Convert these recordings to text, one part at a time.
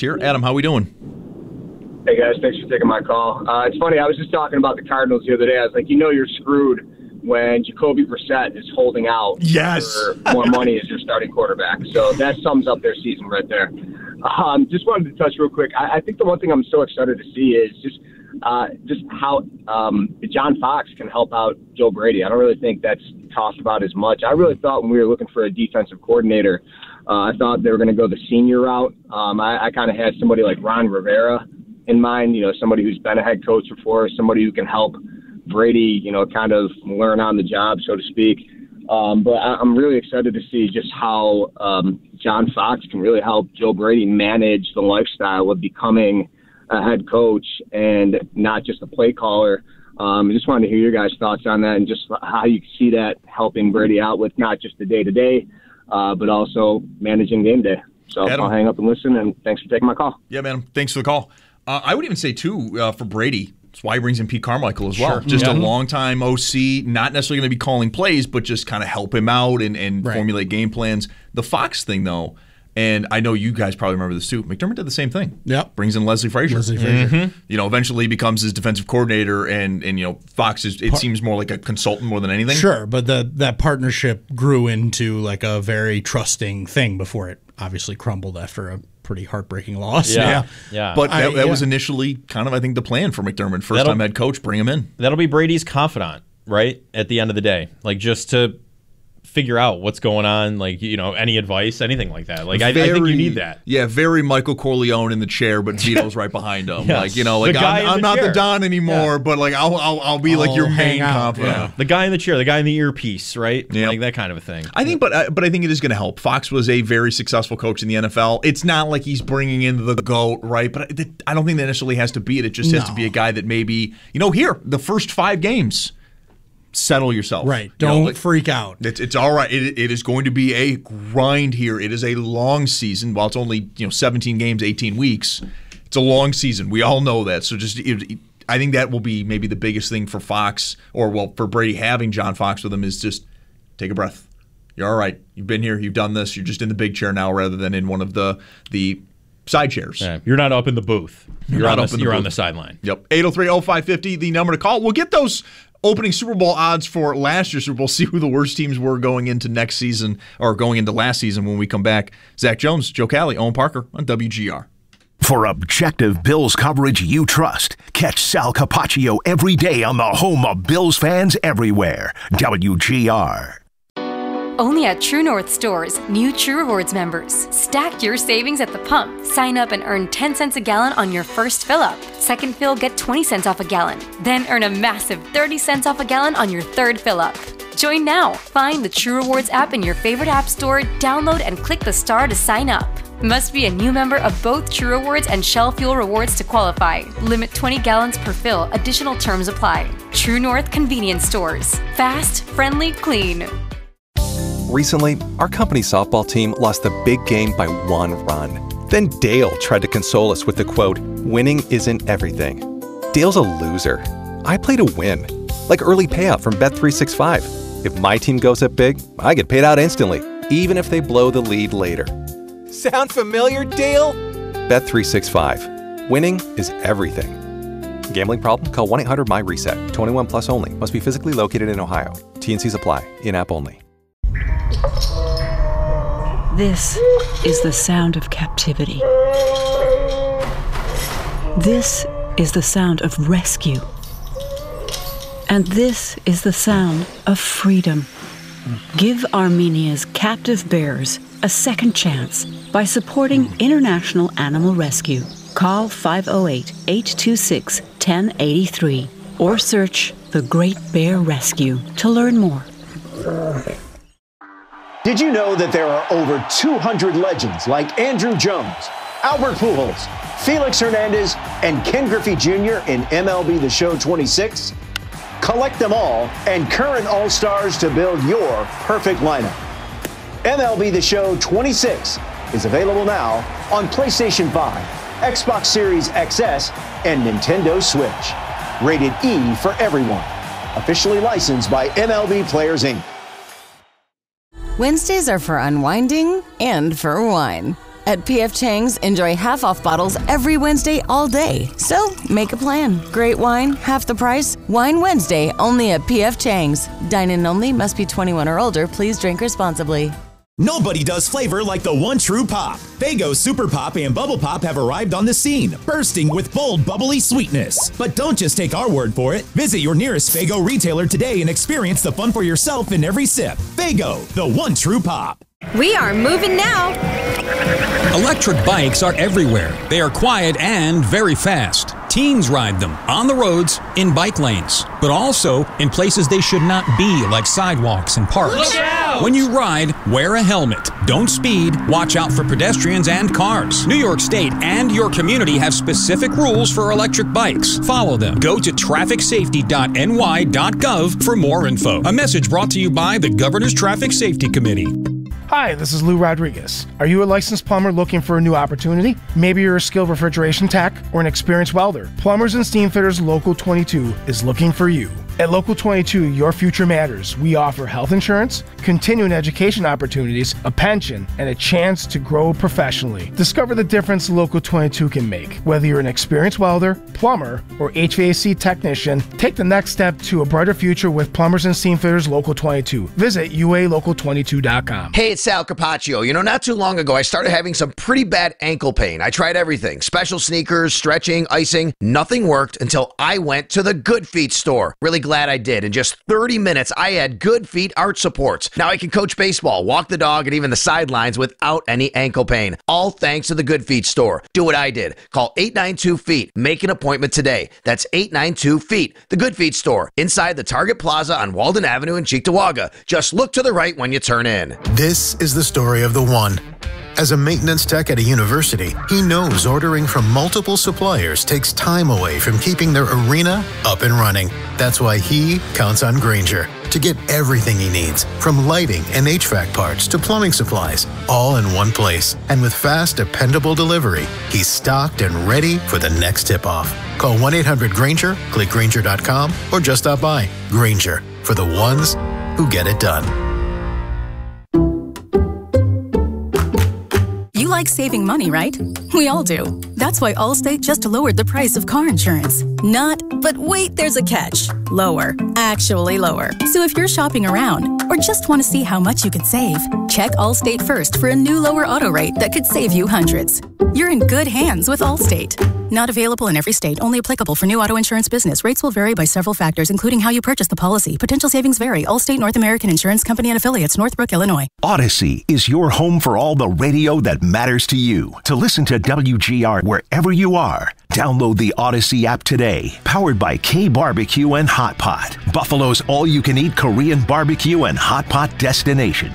here. Adam, how we doing? Hey, guys. Thanks for taking my call. It's funny. I was just talking about the Cardinals the other day. I was like, you're screwed when Jacoby Brissett is holding out for more money as your starting quarterback. So that sums up their season right there. Just wanted to touch real quick. I think the one thing I'm so excited to see is just how John Fox can help out Joe Brady. I don't really think that's talked about as much. I really thought when we were looking for a defensive coordinator, I thought they were going to go the senior route. I kind of had somebody like Ron Rivera in mind, somebody who's been a head coach before, somebody who can help Brady, kind of learn on the job, so to speak. But I'm really excited to see just how John Fox can really help Joe Brady manage the lifestyle of becoming a head coach and not just a play caller. I just wanted to hear your guys' thoughts on that and just how you see that helping Brady out with not just the day-to-day, but also managing game day. So Adam, I'll hang up and listen, and thanks for taking my call. Yeah, man. Thanks for the call. I would even say, too, for Brady, that's why he brings in Pete Carmichael as well. Sure. Just a long-time OC, not necessarily going to be calling plays, but just kind of help him out and formulate game plans. The Fox thing, though, and I know you guys probably remember this too, McDermott did the same thing. Yep. Brings in Leslie Frazier. Mm-hmm. Eventually becomes his defensive coordinator, and Fox seems more like a consultant more than anything. Sure, but that partnership grew into like a very trusting thing before it obviously crumbled after a pretty heartbreaking loss. Yeah. But that was initially kind of, I think, the plan for McDermott. First-time head coach, bring him in. That'll be Brady's confidant, right, at the end of the day. Like, just to figure out what's going on, like, any advice, anything like that. Like, I think you need that. Yeah, very Michael Corleone in the chair, but Vito's right behind him. Yes. I'm not the Don anymore, but like I'll be like your main confidant. Yeah. The guy in the chair, the guy in the earpiece, right? Yep. Like that kind of a thing. I think, but I think it is going to help. Fox was a very successful coach in the NFL. It's not like he's bringing in the GOAT, right? But I don't think that necessarily has to be it. It just has to be a guy that maybe, here, the first 5 games, settle yourself. Right. Don't freak out. It's all right. It is going to be a grind here. It is a long season. While it's only 17 games, 18 weeks, it's a long season. We all know that. So I think that will be maybe the biggest thing for Fox, for Brady having John Fox with him, is just take a breath. You're all right. You've been here. You've done this. You're just in the big chair now rather than in one of the side chairs. Yeah, you're not up in the booth. You're on the sideline. Yep. 803-0550, the number to call. We'll get those opening Super Bowl odds for last year's Super Bowl, see who the worst teams were going into next season or going into last season when we come back. Zach Jones, Joe Cali, Owen Parker on WGR. For objective Bills coverage you trust, catch Sal Capaccio every day on the home of Bills fans everywhere, WGR. Only at True North stores, new True Rewards members. Stack your savings at the pump. Sign up and earn 10 cents a gallon on your first fill-up. Second fill, get 20 cents off a gallon. Then earn a massive 30 cents off a gallon on your third fill-up. Join now. Find the True Rewards app in your favorite app store, download and click the star to sign up. Must be a new member of both True Rewards and Shell Fuel Rewards to qualify. Limit 20 gallons per fill. Additional terms apply. True North Convenience Stores. Fast, friendly, clean. Recently, our company softball team lost the big game by 1 run. Then Dale tried to console us with the quote, "Winning isn't everything." Dale's a loser. I play to win. Like early payout from Bet365. If my team goes up big, I get paid out instantly, even if they blow the lead later. Sound familiar, Dale? Bet365. Winning is everything. Gambling problem? Call 1-800-MY-RESET. 21 plus only. Must be physically located in Ohio. T&Cs apply. In-app only. This is the sound of captivity. This is the sound of rescue. And this is the sound of freedom. Give Armenia's captive bears a second chance by supporting International Animal Rescue. Call 508-826-1083 or search The Great Bear Rescue to learn more. Did you know that there are over 200 legends like Andrew Jones, Albert Pujols, Felix Hernandez, and Ken Griffey Jr. in MLB The Show 26? Collect them all and current All-Stars to build your perfect lineup. MLB The Show 26 is available now on PlayStation 5, Xbox Series XS, and Nintendo Switch. Rated E for everyone. Officially licensed by MLB Players, Inc. Wednesdays are for unwinding and for wine. At P.F. Chang's, enjoy half-off bottles every Wednesday all day. So, make a plan. Great wine, half the price. Wine Wednesday, only at P.F. Chang's. Dine-in only, must be 21 or older. Please drink responsibly. Nobody does flavor like the one true pop. Faygo Super Pop and Bubble Pop have arrived on the scene, bursting with bold, bubbly sweetness. But don't just take our word for it. Visit your nearest Faygo retailer today and experience the fun for yourself in every sip. Faygo, the one true pop. We are moving now. Electric bikes are everywhere. They are quiet and very fast. Teens ride them on the roads, in bike lanes, but also in places they should not be, like sidewalks and parks. Look out! When you ride, wear a helmet. Don't speed. Watch out for pedestrians and cars. New York State and your community have specific rules for electric bikes. Follow them. Go to trafficsafety.ny.gov for more info. A message brought to you by the Governor's Traffic Safety Committee. Hi, this is Lou Rodriguez. Are you a licensed plumber looking for a new opportunity? Maybe you're a skilled refrigeration tech or an experienced welder. Plumbers and Steamfitters Local 22 is looking for you. At Local 22, your future matters. We offer health insurance, continuing education opportunities, a pension, and a chance to grow professionally. Discover the difference Local 22 can make. Whether you're an experienced welder, plumber, or HVAC technician, take the next step to a brighter future with Plumbers and Steamfitters Local 22. Visit ualocal22.com. Hey, it's Sal Capaccio. You know, not too long ago, I started having some pretty bad ankle pain. I tried everything. Special sneakers, stretching, icing. Nothing worked until I went to the Good Feet store. Really glad I did. In just 30 minutes, I had Good Feet arch supports. Now I can coach baseball, walk the dog, and even the sidelines without any ankle pain. All thanks to the Good Feet store. Do what I did. Call 892-FEET. Make an appointment today. That's 892-FEET. The Good Feet store. Inside the Target Plaza on Walden Avenue in Cheektowaga. Just look to the right when you turn in. This is the story of the one. As a maintenance tech at a university, he knows ordering from multiple suppliers takes time away from keeping their arena up and running. That's why he counts on Grainger to get everything he needs, from lighting and HVAC parts to plumbing supplies, all in one place. And with fast, dependable delivery, he's stocked and ready for the next tip-off. Call 1-800-GRAINGER, click Grainger.com, or just stop by. Grainger, for the ones who get it done. You like saving money, right? We all do. That's why Allstate just lowered the price of car insurance. Not, but wait, there's a catch. Lower. Actually lower. So if you're shopping around or just want to see how much you could save, check Allstate first for a new lower auto rate that could save you hundreds. You're in good hands with Allstate. Not available in every state. Only applicable for new auto insurance business. Rates will vary by several factors, including how you purchase the policy. Potential savings vary. Allstate North American Insurance Company and Affiliates, Northbrook, Illinois. Odyssey is your home for all the radio that matters to you. To listen to WGR wherever you are, download the Odyssey app today. Powered by K Barbecue and Hot Pot, Buffalo's all-you-can-eat Korean barbecue and hot pot destination.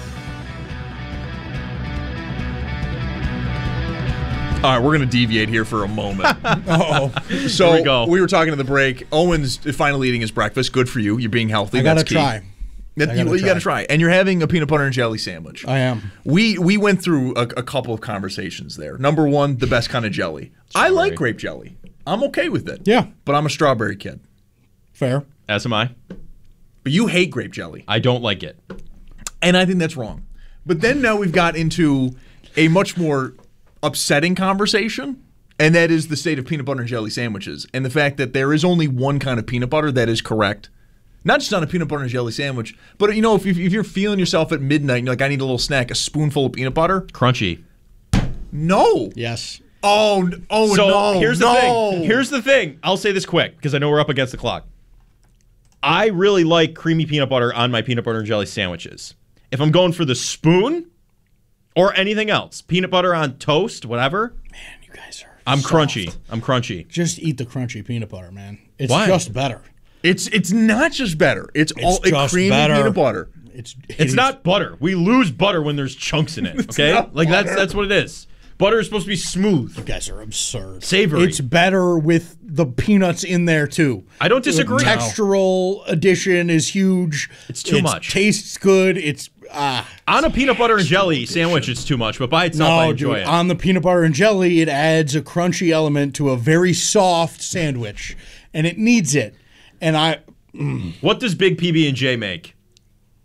All right, we're going to deviate here for a moment. So Here we go. We were talking at the break. Owen's finally eating his breakfast. Good for you. You're being healthy. I gotta That's key. try. You got to try. And you're having a peanut butter and jelly sandwich. I am. We went through a couple of conversations there. Number one, the best kind of jelly. I like grape jelly. I'm okay with it. Yeah. But I'm a strawberry kid. Fair. As am I. But you hate grape jelly. I don't like it. And I think that's wrong. But then now we've got into a much more upsetting conversation, and that is the state of peanut butter and jelly sandwiches and the fact that there is only one kind of peanut butter that is correct. Not just on a peanut butter and jelly sandwich, but you know, if you're feeling yourself at midnight and you're like, I need a little snack, a spoonful of peanut butter. Crunchy. No. Yes. Oh, so no. Here's the thing. Here's the thing. I'll say this quick because I know we're up against the clock. I really like creamy peanut butter on my peanut butter and jelly sandwiches. If I'm going for the spoon or anything else, peanut butter on toast, whatever. Man, you guys are I'm soft. crunchy. I'm crunchy. Just eat the crunchy peanut butter, man. It's Why? just better. It's not just better. It's all just creamy better. peanut butter. It's not butter. We lose butter when there's chunks in it. Okay, like that's what it is. Butter is supposed to be smooth. You guys are absurd. Savory. It's better with the peanuts in there too. I don't disagree. The textural addition is huge. It's too much. Tastes good. It's on a peanut butter and jelly sandwich. It's too much, but by itself, I enjoy it. On the peanut butter and jelly, it adds a crunchy element to a very soft sandwich, and it needs it. And What does Big PB&J make?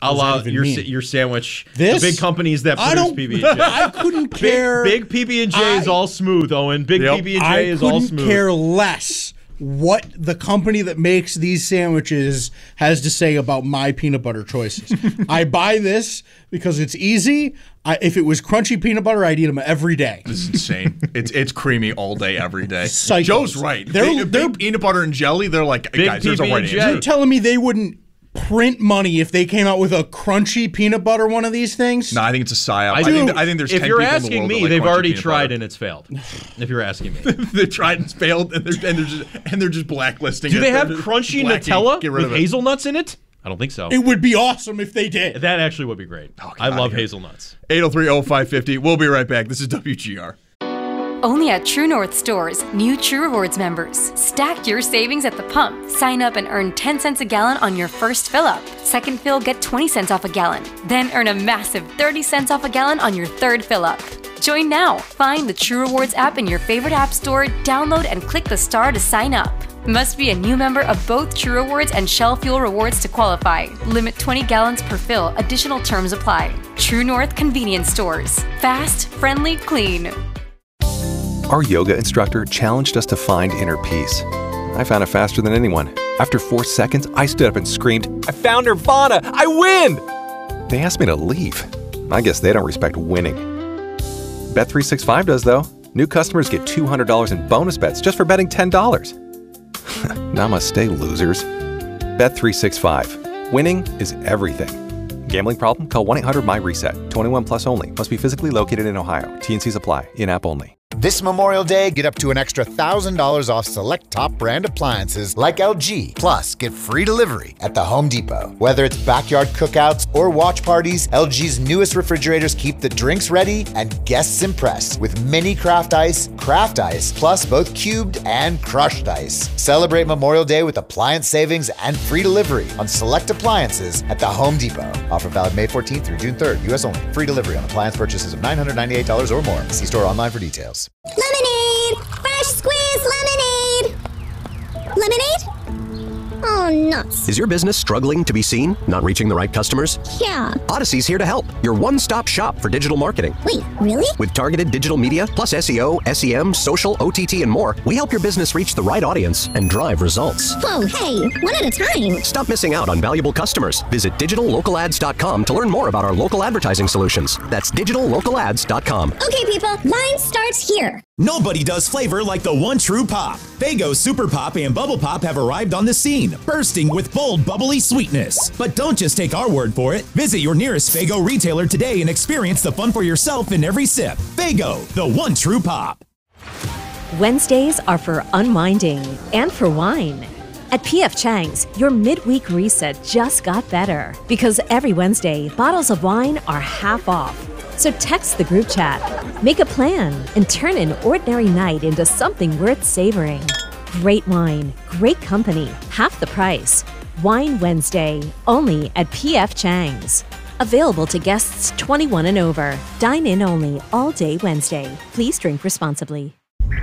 Allow your sandwich. This? The big companies that produce PB&J. I couldn't care. Big PB&J is all smooth, Owen. Big PB&J is all smooth. I couldn't care less what the company that makes these sandwiches has to say about my peanut butter choices. I buy this because it's easy. If it was crunchy peanut butter, I'd eat them every day. This is insane. It's creamy all day, every day. Psychos. Joe's right. They're peanut butter and jelly. They're like, guys, there's a right answer. You're telling me they wouldn't print money if they came out with a crunchy peanut butter one of these things? No, I think it's a psyop. I think there's 10 if you're people asking in the world me, that like they've already peanut tried butter. and it's failed. If you're asking me, they tried and it's failed, and they're just blacklisting. Do it. they have They're crunchy blacking. Nutella Get rid with of it. hazelnuts in it? I don't think so. It would be awesome if they did. That actually would be great. I love hazelnuts. 803-0550. We'll be right back. This is WGR. Only at True North stores, new True Rewards members. Stack your savings at the pump. Sign up and earn 10 cents a gallon on your first fill up. Second fill, get 20 cents off a gallon. Then earn a massive 30 cents off a gallon on your third fill up. Join now. Find the True Rewards app in your favorite app store, download and click the star to sign up. Must be a new member of both True Rewards and Shell Fuel Rewards to qualify. Limit 20 gallons per fill. Additional terms apply. True North Convenience Stores. Fast, friendly, clean. Our yoga instructor challenged us to find inner peace. I found it faster than anyone. After 4 seconds, I stood up and screamed, "I found Nirvana! I win!" They asked me to leave. I guess they don't respect winning. Bet365 does, though. New customers get $200 in bonus bets just for betting $10. Namaste, losers. Bet365. Winning is everything. Gambling problem? Call 1-800-MY-RESET. 21 plus only. Must be physically located in Ohio. T&Cs apply. In-app only. This Memorial Day, get up to an extra $1,000 off select top brand appliances like LG. Plus, get free delivery at the Home Depot. Whether it's backyard cookouts or watch parties, LG's newest refrigerators keep the drinks ready and guests impressed with mini craft ice, plus both cubed and crushed ice. Celebrate Memorial Day with appliance savings and free delivery on select appliances at the Home Depot. Offer valid May 14th through June 3rd, U.S. only. Free delivery on appliance purchases of $998 or more. See store online for details. Lemonade! Fresh squeezed lemonade! Lemonade? Oh, nuts. Is your business struggling to be seen? Not reaching the right customers? Yeah. Odyssey's here to help. Your one-stop shop for digital marketing. Wait, really? With targeted digital media, plus SEO, SEM, social, OTT, and more, we help your business reach the right audience and drive results. Whoa, hey, one at a time. Stop missing out on valuable customers. Visit digitallocalads.com to learn more about our local advertising solutions. That's digitallocalads.com. Okay, people, line starts here. Nobody does flavor like the one true pop. Faygo Super Pop and Bubble Pop have arrived on the scene, bursting with bold, bubbly sweetness. But don't just take our word for it. Visit your nearest Faygo retailer today and experience the fun for yourself in every sip. Faygo, the one true pop. Wednesdays are for unwinding and for wine. At P.F. Chang's, your midweek reset just got better because every Wednesday, bottles of wine are half off. So text the group chat, make a plan, and turn an ordinary night into something worth savoring. Great wine, great company, half the price. Wine Wednesday, only at P.F. Chang's. Available to guests 21 and over. Dine in only all day Wednesday. Please drink responsibly.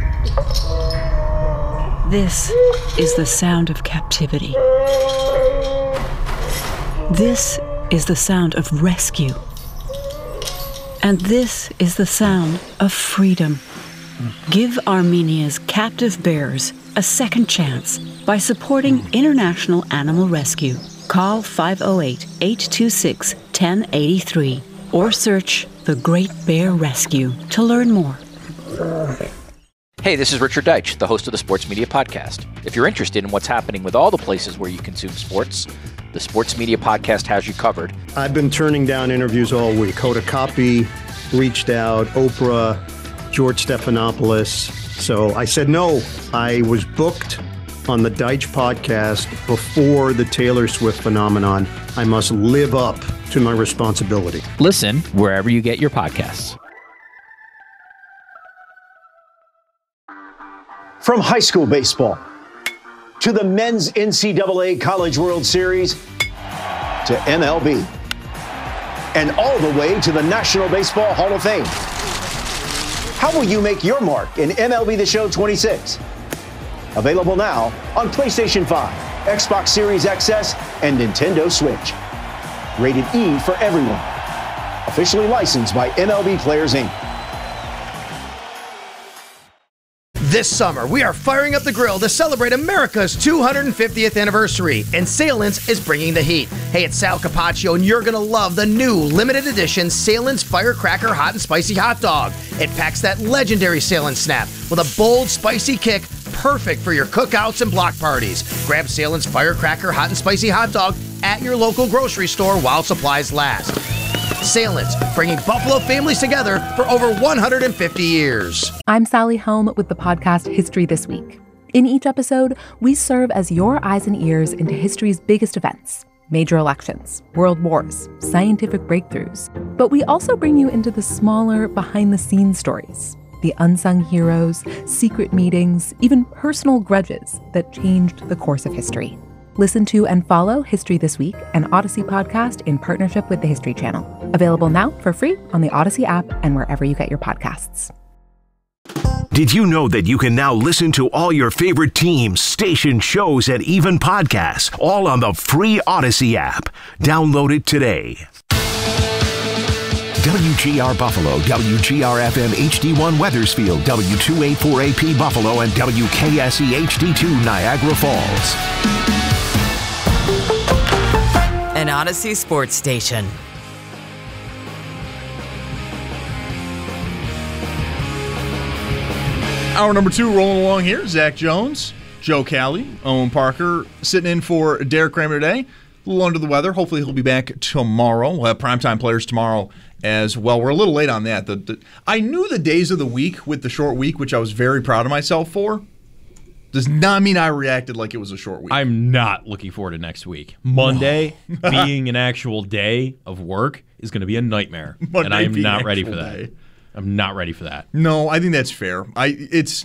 This is the sound of captivity. This is the sound of rescue. And this is the sound of freedom. Give Armenia's captive bears a second chance by supporting International Animal Rescue. Call 508-826-1083 or search The Great Bear Rescue to learn more. Hey, this is Richard Deitch, the host of the Sports Media Podcast. If you're interested in what's happening with all the places where you consume sports, the Sports Media Podcast has you covered. I've been turning down interviews all week. Hoda Kotb reached out, Oprah, George Stephanopoulos. So I said no. I was booked on the Deitch podcast before the Taylor Swift phenomenon. I must live up to my responsibility. Listen wherever you get your podcasts. From high school baseball to the men's NCAA College World Series to MLB and all the way to the National Baseball Hall of Fame. How will you make your mark in MLB The Show 26? Available now on PlayStation 5, Xbox Series XS, and Nintendo Switch. Rated E for everyone. Officially licensed by MLB Players Inc. This summer, we are firing up the grill to celebrate America's 250th anniversary, and Salen's is bringing the heat. Hey, it's Sal Capaccio, and you're going to love the new limited edition Salen's Firecracker Hot and Spicy Hot Dog. It packs that legendary Salem snap with a bold, spicy kick, perfect for your cookouts and block parties. Grab Salen's Firecracker Hot and Spicy Hot Dog at your local grocery store while supplies last. Salen's, bringing Buffalo families together for over 150 years. I'm Sally Helm with the podcast History This Week. In each episode, we serve as your eyes and ears into history's biggest events, major elections, world wars, scientific breakthroughs. But we also bring you into the smaller, behind-the-scenes stories, the unsung heroes, secret meetings, even personal grudges that changed the course of history. Listen to and follow History This Week, an Odyssey podcast in partnership with the History Channel. Available now for free on the Odyssey app and wherever you get your podcasts. Did you know that you can now listen to all your favorite teams, stations, shows, and even podcasts, all on the free Odyssey app? Download it today. WGR Buffalo, WGR-FM HD1 Weathersfield, W284AP Buffalo, and WKSE HD2 Niagara Falls. An Odyssey sports station. Hour number 2 rolling along here. Zach Jones, Joe Cali, Owen Parker sitting in for Derek Kramer today. A little under the weather. Hopefully he'll be back tomorrow. We'll have primetime players tomorrow as well. We're a little late on that. I knew the days of the week with the short week, which I was very proud of myself for. Does not mean I reacted like it was a short week. I'm not looking forward to next week. Monday being an actual day of work is going to be a nightmare. And I am not ready for that. Day. I'm not ready for that. No, I think that's fair. It's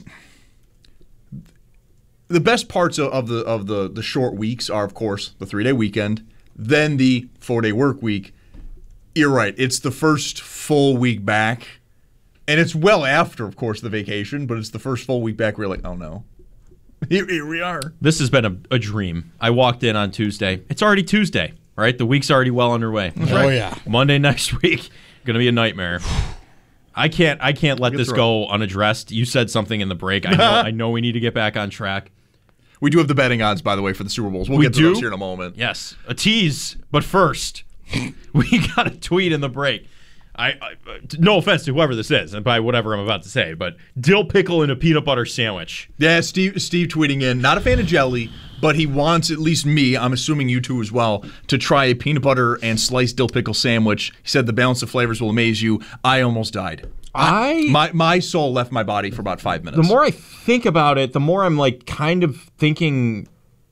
the best parts of the short weeks are, of course, the 3-day weekend, then the 4-day work week. You're right. It's the first full week back. And it's well after, of course, the vacation, but it's the first full week back where you're like, oh no. Here we are. This has been a dream. I walked in on Tuesday. It's already Tuesday, right? The week's already well underway. Oh, yeah. Monday next week, going to be a nightmare. I can't let this go unaddressed. You said something in the break. I know we need to get back on track. We do have the betting odds, by the way, for the Super Bowls. We'll get to those here in a moment. Yes. A tease, but first, we got a tweet in the break. I no offense to whoever this is, and by whatever I'm about to say, but dill pickle in a peanut butter sandwich. Yeah, Steve tweeting in, not a fan of jelly, but he wants, at least me, I'm assuming you too as well, to try a peanut butter and sliced dill pickle sandwich. He said the balance of flavors will amaze you. I almost died. My soul left my body for about 5 minutes. The more I think about it, the more I'm like kind of thinking,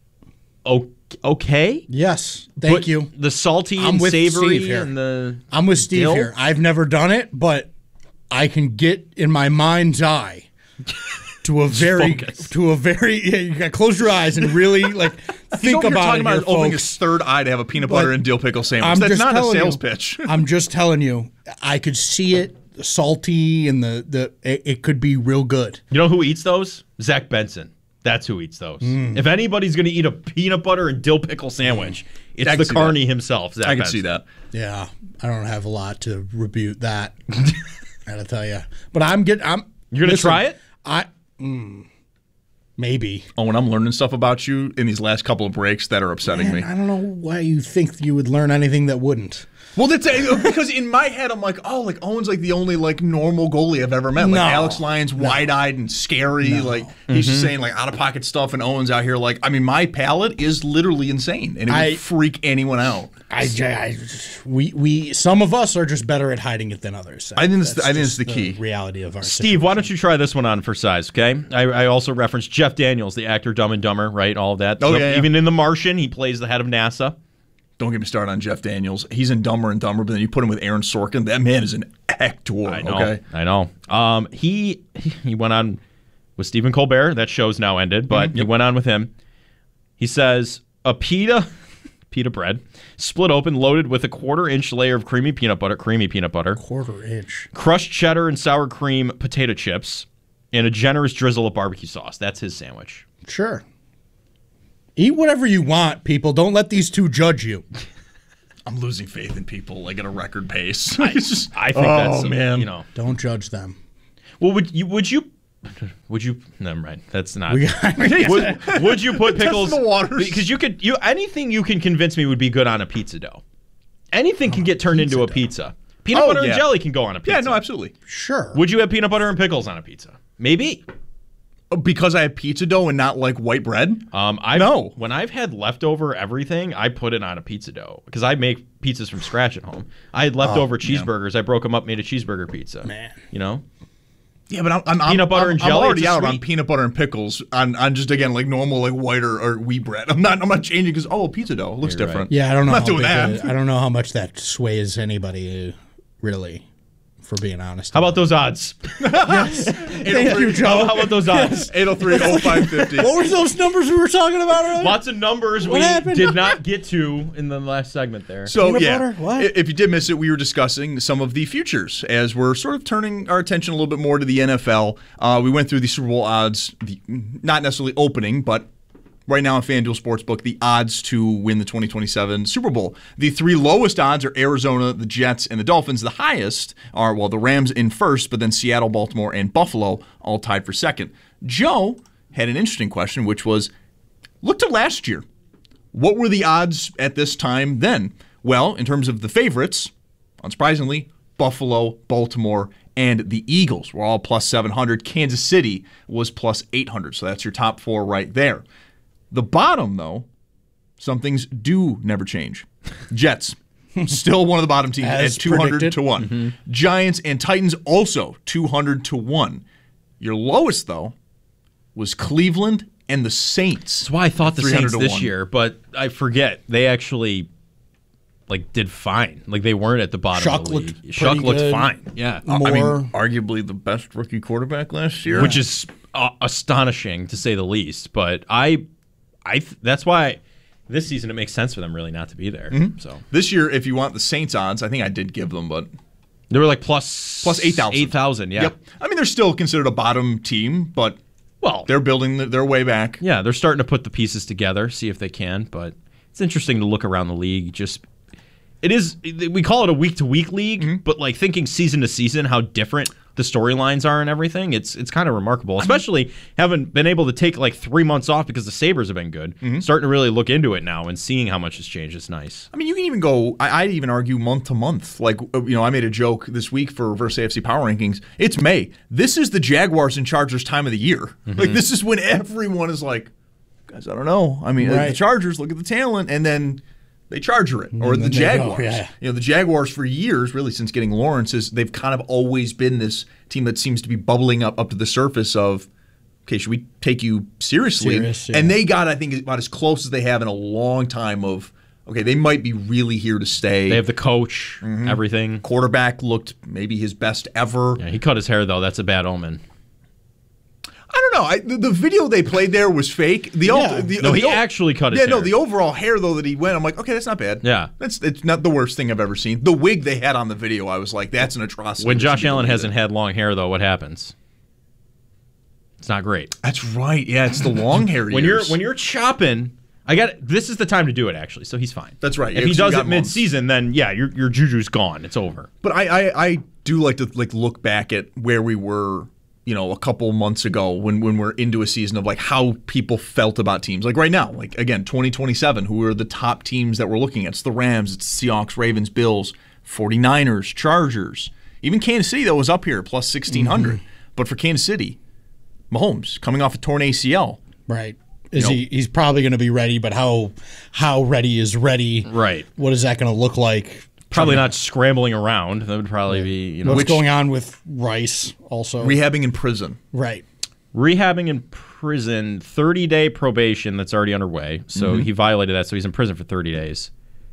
okay. Yes, thank you. The salty and savory and the I'm with Steve dill? here. I've never done it, but I can get in my mind's eye to a very you got to close your eyes and really like think about it. He's opening his third eye to have a peanut butter and dill pickle sandwich. That's not a sales pitch. I'm just telling you, I could see it, salty, and it could be real good. You know who eats those? Zach Benson. That's who eats those. If anybody's going to eat a peanut butter and dill pickle sandwich, it's the carny himself, Zach I can Benson. see that. Yeah, I don't have a lot to rebuke that. I gotta tell you, but you're gonna try it. Maybe. Oh, and I'm learning stuff about you in these last couple of breaks that are upsetting me. I don't know why you think you would learn anything that wouldn't. Well, that's because in my head I'm like, oh, like Owen's like the only like normal goalie I've ever met. Like Alex Lyons, wide-eyed and scary. Like he's just saying like out-of-pocket stuff, and Owen's out here like, I mean, my palate is literally insane, and it would freak anyone out. We some of us are just better at hiding it than others. I think it's the key reality of our Steve, situation. why don't you try this one on for size, okay? I also referenced Jeff Daniels, the actor Dumb and Dumber, right? All of that. Oh, yeah. Even in The Martian, he plays the head of NASA. Don't get me started on Jeff Daniels. He's in Dumber and Dumber, but then you put him with Aaron Sorkin. That man is an actor. I know. Okay? I know. He went on with Stephen Colbert. That show's now ended, but he went on with him. He says, a pita bread, split open, loaded with a 1/4-inch layer of creamy peanut butter, 1/4-inch, crushed cheddar and sour cream potato chips, and a generous drizzle of barbecue sauce. That's his sandwich. Sure. Eat whatever you want, people. Don't let these two judge you. I'm losing faith in people like at a record pace. I think that's man. You know, Don't judge them. well, would you? Never mind. That's not. Would you put pickles? the waters. Because anything you can convince me would be good on a pizza dough. Anything can get turned into a pizza. Peanut butter and jelly can go on a pizza. Yeah, no, absolutely. Sure. Would you have peanut butter and pickles on a pizza? Maybe. Because I have pizza dough and not like white bread? No. When I've had leftover everything, I put it on a pizza dough because I make pizzas from scratch at home. I had leftover cheeseburgers. I broke them up, made a cheeseburger pizza. Man. You know? Yeah, but I'm peanut butter and jelly. I'm already out on peanut butter and pickles on just again like normal like white or wheat bread. I'm not changing because pizza dough looks You're different. right. Yeah, I don't know. I'm not doing that. I don't know how much that sways anybody, really, for being honest. How about those odds? Yes. Thank you, Joe. How about those odds? 803-0550. What were those numbers we were talking about earlier? Lots of numbers What we happened? did not get to in the last segment there. So Peanut yeah, butter? What? if you did miss it, we were discussing some of the futures as we're sort of turning our attention a little bit more to the NFL. We went through the Super Bowl odds, not necessarily opening, but right now on FanDuel Sportsbook, the odds to win the 2027 Super Bowl. The three lowest odds are Arizona, the Jets, and the Dolphins. The highest are, the Rams in first, but then Seattle, Baltimore, and Buffalo all tied for second. Joe had an interesting question, which was, look to last year. What were the odds at this time then? Well, in terms of the favorites, unsurprisingly, Buffalo, Baltimore, and the Eagles were all plus 700. Kansas City was plus 800. So that's your top four right there. The bottom, though, some things do never change. Jets, still one of the bottom teams As at 200 predicted. to 1. Mm-hmm. Giants and Titans also 200 to 1. Your lowest, though, was Cleveland and the Saints. That's why I thought the 300 Saints to this 1. year, but I forget. They actually did fine. They weren't at the bottom Shuck of the looked league. pretty Shuck looked good. fine. Yeah. Arguably the best rookie quarterback last year. Which is astonishing to say the least, but that's why this season it makes sense for them really not to be there. Mm-hmm. So this year, if you want the Saints odds, I think I did give them, but they were plus 8,000. 8,000, yeah. Yep. I mean, they're still considered a bottom team, but they're building their way back. Yeah, they're starting to put the pieces together, see if they can. But it's interesting to look around the league. We call it a week-to-week league, but thinking season to season, how different the storylines are and everything, it's kind of remarkable. Especially having been able to take 3 months off because the Sabres have been good. Starting to really look into it now and seeing how much has changed. It's nice. I mean, you can even go, I'd even argue month to month. I made a joke this week for Reverse AFC Power Rankings. It's May. This is the Jaguars and Chargers time of the year. This is when everyone is like, guys, I don't know. I mean, the Chargers, look at the talent, and then they Charger it, or the Jaguars. The Jaguars for years, really since getting Lawrence, they've kind of always been this team that seems to be bubbling up to the surface of, okay, should we take you seriously? And they got, I think, about as close as they have in a long time of, okay, they might be really here to stay. They have the coach, everything. Quarterback looked maybe his best ever. Yeah, he cut his hair, though. That's a bad omen. I don't know. The video they played there was fake. He actually cut his hair. Yeah, no, the overall hair, though, that he went, I'm like, okay, that's not bad. Yeah. It's not the worst thing I've ever seen. The wig they had on the video, I was like, that's an atrocity. When Josh Allen hasn't had long hair, though, what happens? It's not great. That's right. Yeah, it's the long hair years. When you're chopping, this is the time to do it, actually, so he's fine. That's right. If he does it mid-season, then, yeah, your juju's gone. It's over. But I do like to look back at where we were, a couple months ago when we're into a season of how people felt about teams. Right now, again, 2027, who are the top teams that we're looking at? It's the Rams, it's the Seahawks, Ravens, Bills, 49ers, Chargers. Even Kansas City, though, was up here, plus 1,600. But for Kansas City, Mahomes, coming off a torn ACL. Right. He's probably going to be ready, but how ready is ready? Right. What is that going to look like? Probably not scrambling around. That would probably be, What's going on with Rice also? Rehabbing in prison. Right. Rehabbing in prison, 30-day probation that's already underway. So he violated that, so he's in prison for 30 days.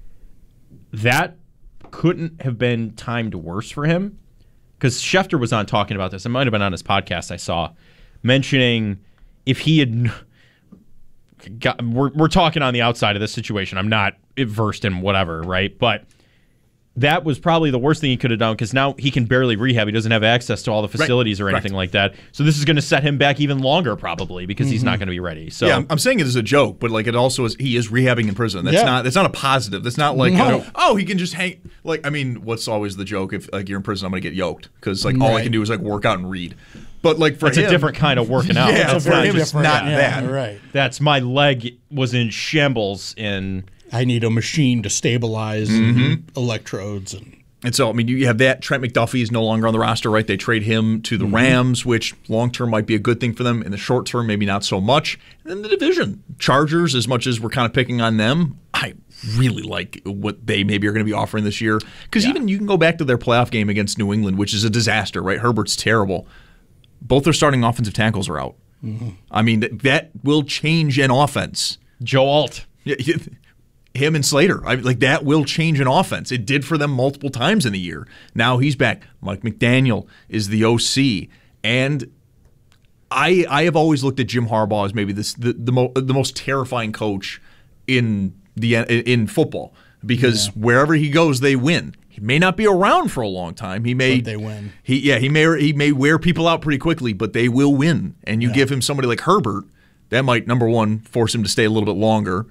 That couldn't have been timed worse for him, because Schefter was on talking about this. It might have been on his podcast I saw, mentioning if he had... we're talking on the outside of this situation. I'm not versed in whatever, right? But that was probably the worst thing he could have done because now he can barely rehab. He doesn't have access to all the facilities or anything like that. So this is going to set him back even longer probably because he's not going to be ready. So yeah, I'm saying it as a joke, but like it also is he is rehabbing in prison. That's not a positive. That's not like he can just hang. Like I mean, what's always the joke if like you're in prison, I'm going to get yoked because like all I can do is like work out and read. But like for that's him, a different kind of working out. Yeah, that's for him it's not that. Right. That's my leg was in shambles and I need a machine to stabilize electrodes and so, I mean, you have that. Trent McDuffie is no longer on the roster, right? They trade him to the Rams, which long-term might be a good thing for them. In the short term, maybe not so much. And then the division. Chargers, as much as we're kind of picking on them, I really like what they maybe are going to be offering this year. Because even you can go back to their playoff game against New England, which is a disaster, right? Herbert's terrible. Both their starting offensive tackles are out. I mean, that will change an offense. Joe Alt. Yeah, him and Slater. Like that will change an offense. It did for them multiple times in the year. Now he's back. Mike McDaniel is the OC. And I have always looked at Jim Harbaugh as maybe the most terrifying coach in football because wherever he goes, they win. He may not be around for a long time. But they win. He may wear people out pretty quickly, but they will win. And you give him somebody like Herbert, that might, number one, force him to stay a little bit longer.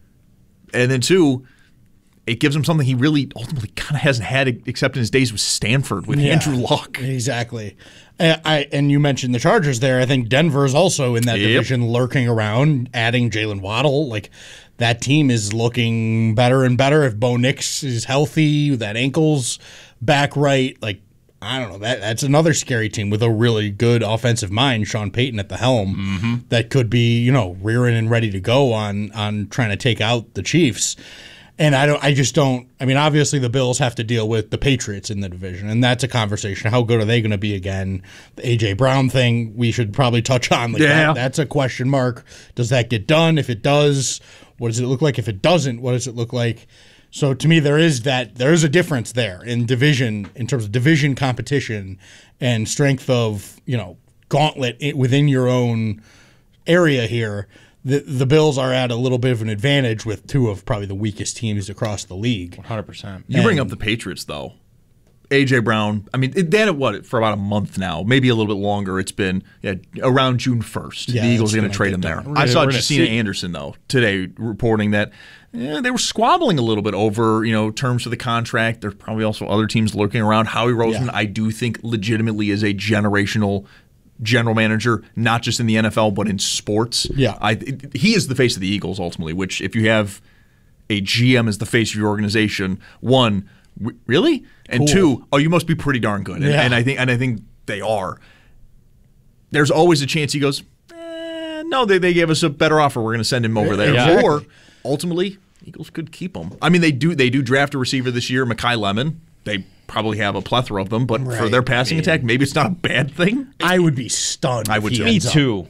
And then two, it gives him something he really ultimately kind of hasn't had except in his days with Stanford, with Andrew Luck. Exactly. And you mentioned the Chargers there. I think Denver's also in that division lurking around, adding Jalen Waddle. Like, that team is looking better and better. If Bo Nix is healthy, that ankle's back right, like, I don't know. That's another scary team with a really good offensive mind, Sean Payton at the helm, that could be, rearing and ready to go on trying to take out the Chiefs. And I just don't. I mean, obviously the Bills have to deal with the Patriots in the division, and that's a conversation. How good are they going to be again? The A.J. Brown thing we should probably touch on. That's a question mark. Does that get done? If it does, what does it look like? If it doesn't, what does it look like? So to me, there is a difference there in division, in terms of division competition and strength of gauntlet within your own area here. The Bills are at a little bit of an advantage with two of probably the weakest teams across the league. 100%. You bring up the Patriots though. A.J. Brown, I mean, they had it for about a month now, maybe a little bit longer. It's been around June 1st. The Eagles are going to trade him there. I saw Jacina Anderson, though, today reporting that they were squabbling a little bit over terms of the contract. There's probably also other teams lurking around. Howie Roseman, I do think, legitimately is a generational general manager, not just in the NFL, but in sports. He is the face of the Eagles, ultimately, which if you have a GM as the face of your organization, one, really? And two, you must be pretty darn good. And I think they are. There's always a chance he goes, no, they gave us a better offer. We're going to send him over there. Exactly. Or ultimately, Eagles could keep him. I mean, they do draft a receiver this year, Mekhi Lemon. They probably have a plethora of them, but for their passing attack, maybe it's not a bad thing. I would be stunned. I would too. Me too.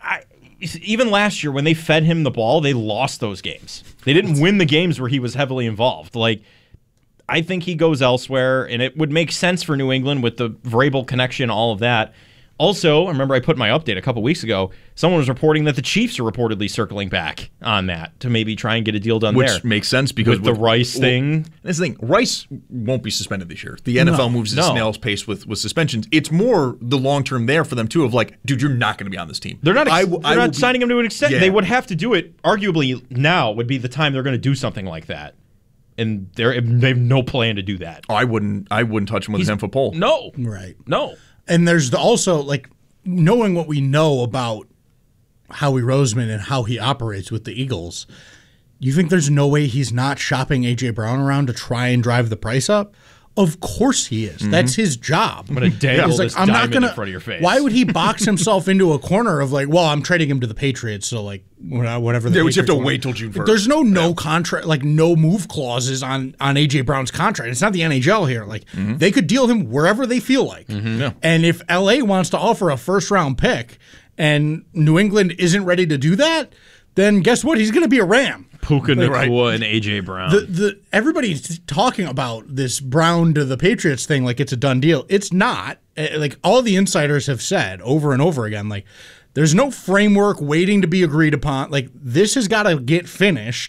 Even last year when they fed him the ball, they lost those games. They didn't win the games where he was heavily involved. Like, I think he goes elsewhere, and it would make sense for New England with the Vrabel connection, all of that. Also, I remember I put my update a couple weeks ago. Someone was reporting that the Chiefs are reportedly circling back on that to maybe try and get a deal done there. Which makes sense because with the Rice thing. That's the thing. Rice won't be suspended this year. The NFL moves at snail's pace with suspensions. It's more the long term there for them too. Of like, dude, you're not going to be on this team. They're not signing him to an extent. Yeah. They would have to do it. Arguably, now would be the time they're going to do something like that. And they have no plan to do that. I wouldn't touch him with a 10-foot pole. No, right, no. And there's also, like, knowing what we know about Howie Roseman and how he operates with the Eagles, you think there's no way he's not shopping A.J. Brown around to try and drive the price up? Of course he is. That's his job. I'm going to dangle this diamond in front of your face. Why would he box himself into a corner of like, well, I'm trading him to the Patriots, so like whatever. They would have to wait till June 1st. There's no contract, like no move clauses on A.J. Brown's contract. It's not the NHL here. Like they could deal him wherever they feel like. And if L.A. wants to offer a first-round pick and New England isn't ready to do that, then guess what? He's going to be a Ram. Puka Nacua and A.J. Brown. Everybody's talking about this Brown to the Patriots thing like it's a done deal. It's not. Like all the insiders have said over and over again, like there's no framework waiting to be agreed upon. Like this has got to get finished,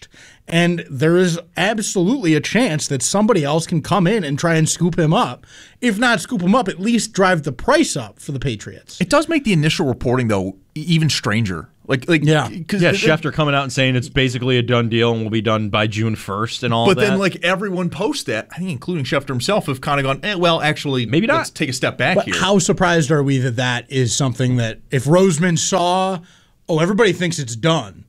And there is absolutely a chance that somebody else can come in and try and scoop him up. If not scoop him up, at least drive the price up for the Patriots. It does make the initial reporting, though, even stranger. Schefter coming out and saying it's basically a done deal and will be done by June 1st and all that. But then, everyone post that, I think including Schefter himself, have kind of gone, well, actually, maybe not. Let's take a step back here. How surprised are we that is something that if Roseman saw, everybody thinks it's done.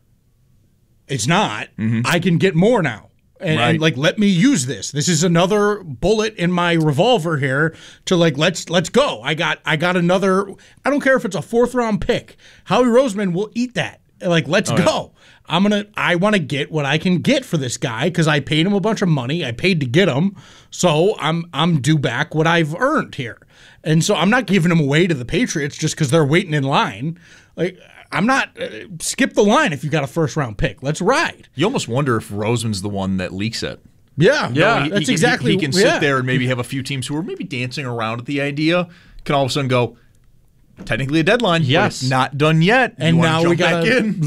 It's not. Mm-hmm. I can get more now. And let me use this. This is another bullet in my revolver here to let's go. I got another. I don't care if it's a 4th round pick. Howie Roseman will eat that. Let's go. Yeah. I want to get what I can get for this guy because I paid him a bunch of money. I paid to get him, so I'm due back what I've earned here. And so I'm not giving him away to the Patriots just because they're waiting in line. I'm not skip the line if you got a 1st round pick. Let's ride. You almost wonder if Roseman's the one that leaks it. Yeah, that's exactly. He can sit there and maybe have a few teams who are maybe dancing around at the idea can all of a sudden go, technically a deadline. Yes, but it's not done yet. And now we got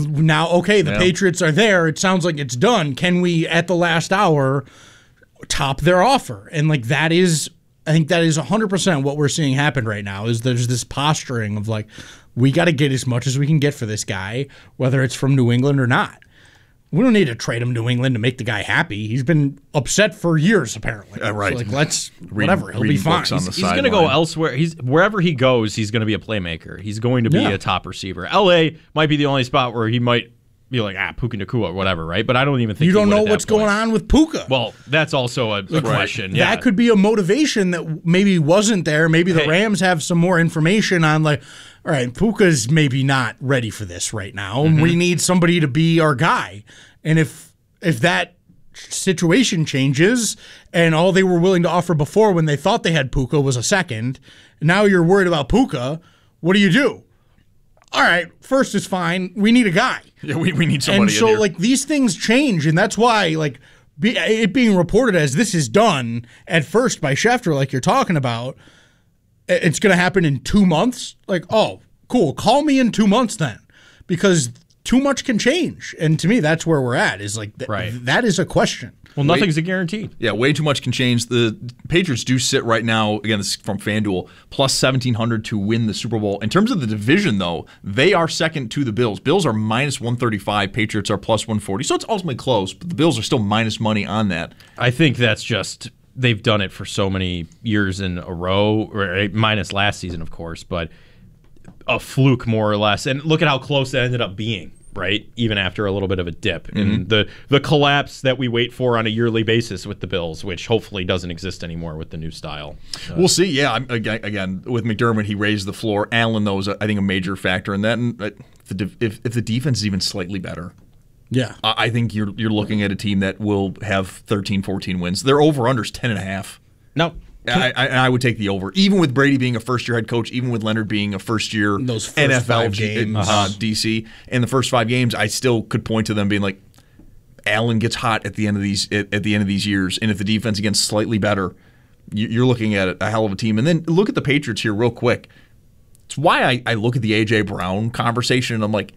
the Patriots are there. It sounds like it's done. Can we at the last hour top their offer? And that is. I think that is 100% what we're seeing happen right now is there's this posturing of we got to get as much as we can get for this guy, whether it's from New England or not. We don't need to trade him to New England to make the guy happy. He's been upset for years, apparently. Right. So whatever. He'll be fine. He's going to go elsewhere. Wherever he goes, he's going to be a playmaker. He's going to be a top receiver. L.A. might be the only spot where he might be Puka Nacua or whatever, right? But I don't even think you don't know what's going on with Puka. Well, that's also a question. Yeah. That could be a motivation that maybe wasn't there. Maybe the Rams have some more information on all right, Puka's maybe not ready for this right now. Mm-hmm. We need somebody to be our guy. And if that situation changes and all they were willing to offer before when they thought they had Puka was a 2nd, and now you're worried about Puka, what do? All right, 1st is fine. We need a guy. Yeah, we need somebody. And so these things change, and that's why it being reported as this is done at first by Schefter, like you're talking about, it's going to happen in 2 months. Cool. Call me in 2 months then, because too much can change. And to me, that's where we're at. Is that is a question. Well, nothing's a guarantee. Yeah, way too much can change. The Patriots do sit right now, again, this is from FanDuel, plus 1,700 to win the Super Bowl. In terms of the division, though, they are second to the Bills. Bills are minus 135. Patriots are plus 140. So it's ultimately close, but the Bills are still minus money on that. I think that's just they've done it for so many years in a row, minus last season, of course, but a fluke more or less. And look at how close that ended up being. Right, even after a little bit of a dip, and the collapse that we wait for on a yearly basis with the Bills, which hopefully doesn't exist anymore with the new style. We'll see. Yeah, again with McDermott, he raised the floor. Allen, though, is I think a major factor in that. And if the defense is even slightly better, yeah, I think you're looking at a team that will have 13, 14 wins. Their over/under's 10.5. No. I would take the over, even with Brady being a first-year head coach, even with Leonard being a first-year NFL games. DC. In the first 5 games, I still could point to them being like, Allen gets hot at the end of these years, and if the defense gets slightly better, you're looking at a hell of a team. And then look at the Patriots here real quick. It's why I look at the A.J. Brown conversation, and I'm like,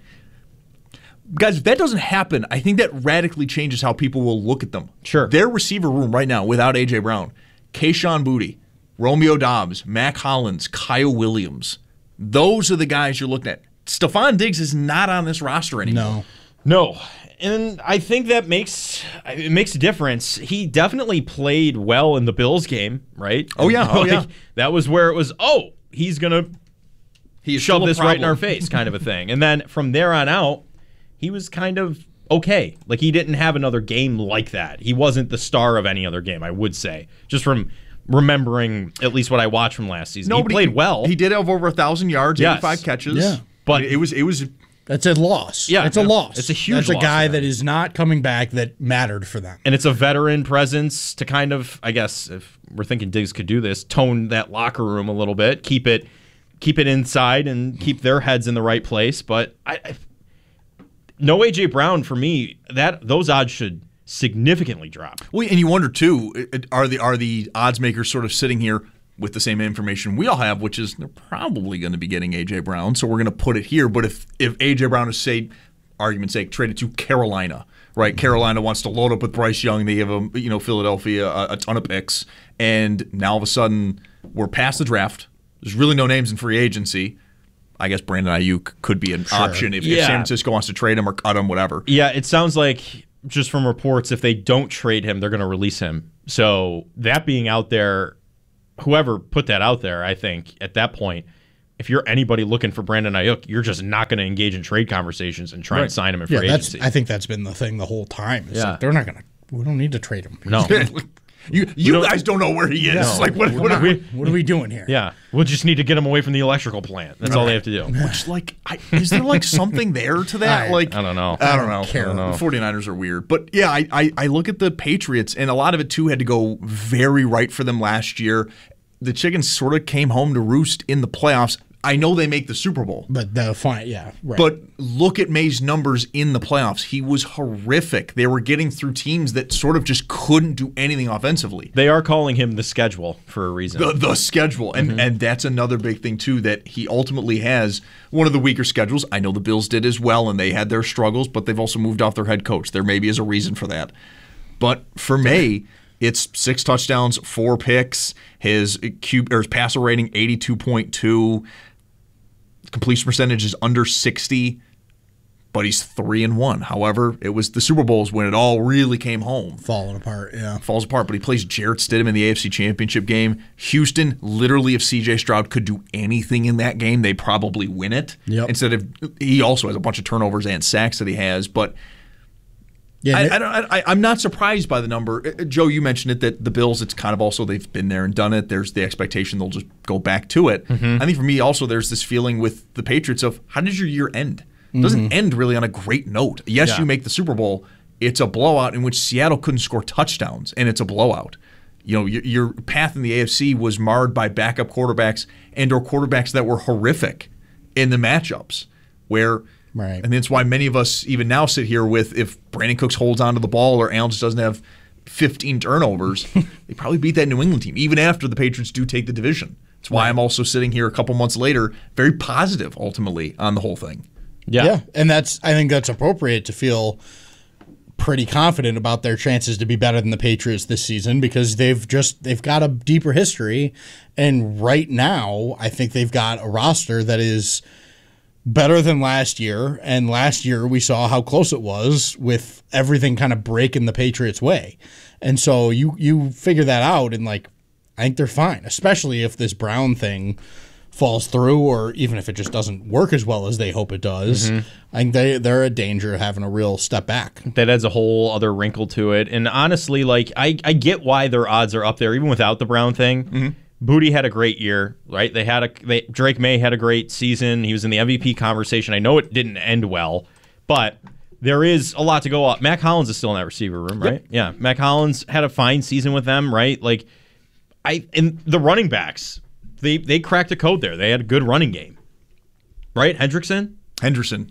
guys, if that doesn't happen, I think that radically changes how people will look at them. Sure. Their receiver room right now without A.J. Brown, Kayshon Boutte, Romeo Doubs, Mac Hollins, Kyle Williams. Those are the guys you're looking at. Stephon Diggs is not on this roster anymore. No. And I think that makes a difference. He definitely played well in the Bills game, right? Oh, yeah. That was where it was, he's going to shove this right in our face kind of a thing. And then from there on out, he was kind of okay. He didn't have another game like that. He wasn't the star of any other game, I would say. Just from remembering at least what I watched from last season. He played well. He did have over 1,000 yards, 85 catches. Yeah. But it was that's a loss. Yeah. It's a loss. It's a huge loss. That's a guy that is not coming back that mattered for them. And it's a veteran presence to kind of, I guess, if we're thinking Diggs could do this, tone that locker room a little bit, keep it inside and keep their heads in the right place. But no A.J. Brown, for me, those odds should significantly drop. Well, and you wonder, too, are the odds makers sort of sitting here with the same information we all have, which is they're probably going to be getting A.J. Brown, so we're going to put it here. But if A.J. Brown is, say, argument's sake, traded to Carolina, right? Carolina wants to load up with Bryce Young. They give him, Philadelphia a ton of picks. And now all of a sudden, we're past the draft. There's really no names in free agency. I guess Brandon Ayuk could be an option if San Francisco wants to trade him or cut him, whatever. Yeah, it sounds like, just from reports, if they don't trade him, they're going to release him. So that being out there, whoever put that out there, I think, at that point, if you're anybody looking for Brandon Ayuk, you're just not going to engage in trade conversations and try and sign him in free agency. I think that's been the thing the whole time. It's like, they're not going to. We don't need to trade him. No. You guys don't know where he is. No. Like, what are we doing here? Yeah, we'll just need to get him away from the electrical plant. That's all they have to do. Which, is there something there to that? I don't know. I don't know. The 49ers are weird. But yeah, I look at the Patriots, and a lot of it too had to go very right for them last year. The chickens sort of came home to roost in the playoffs. I know they make the Super Bowl. But right. But look at May's numbers in the playoffs. He was horrific. They were getting through teams that sort of just couldn't do anything offensively. They are calling him the schedule for a reason. The schedule. And that's another big thing, too, that he ultimately has one of the weaker schedules. I know the Bills did as well, and they had their struggles, but they've also moved off their head coach. There maybe is a reason for that. But for May, it's 6 touchdowns, 4 picks. His passer rating, 82.2. Completion percentage is under 60, but he's 3-1. However, it was the Super Bowls when it all really came home. Falls apart, but he plays Jarrett Stidham in the AFC Championship game. Houston, literally, if C.J. Stroud could do anything in that game, they probably win it. Yep. Instead of, he also has a bunch of turnovers and sacks that he has, but I'm not surprised by the number. Joe, you mentioned it, that the Bills, it's kind of also they've been there and done it. There's the expectation they'll just go back to it. I think for me also there's this feeling with the Patriots of how does your year end? It doesn't end really on a great note. Yes, you make the Super Bowl. It's a blowout in which Seattle couldn't score touchdowns, and it's a blowout. Your path in the AFC was marred by backup quarterbacks and/or quarterbacks that were horrific in the matchups where – Right. And that's why many of us even now sit here with if Brandon Cooks holds onto the ball or Allen just doesn't have 15 turnovers, they probably beat that New England team, even after the Patriots do take the division. That's why I'm also sitting here a couple months later very positive ultimately on the whole thing. Yeah. And I think that's appropriate to feel pretty confident about their chances to be better than the Patriots this season because they've got a deeper history. And right now, I think they've got a roster that is better than last year, and last year we saw how close it was with everything kind of breaking the Patriots' way. And so you figure that out, and I think they're fine, especially if this Brown thing falls through or even if it just doesn't work as well as they hope it does. I think they're a danger of having a real step back. That adds a whole other wrinkle to it. And honestly, I get why their odds are up there even without the Brown thing. Booty had a great year, right? Drake May had a great season. He was in the MVP conversation. I know it didn't end well, but there is a lot to go up. Mac Hollins is still in that receiver room, right? Yep. Yeah, Mac Hollins had a fine season with them, right? And the running backs, they cracked the code there. They had a good running game, right? Henderson. Henderson.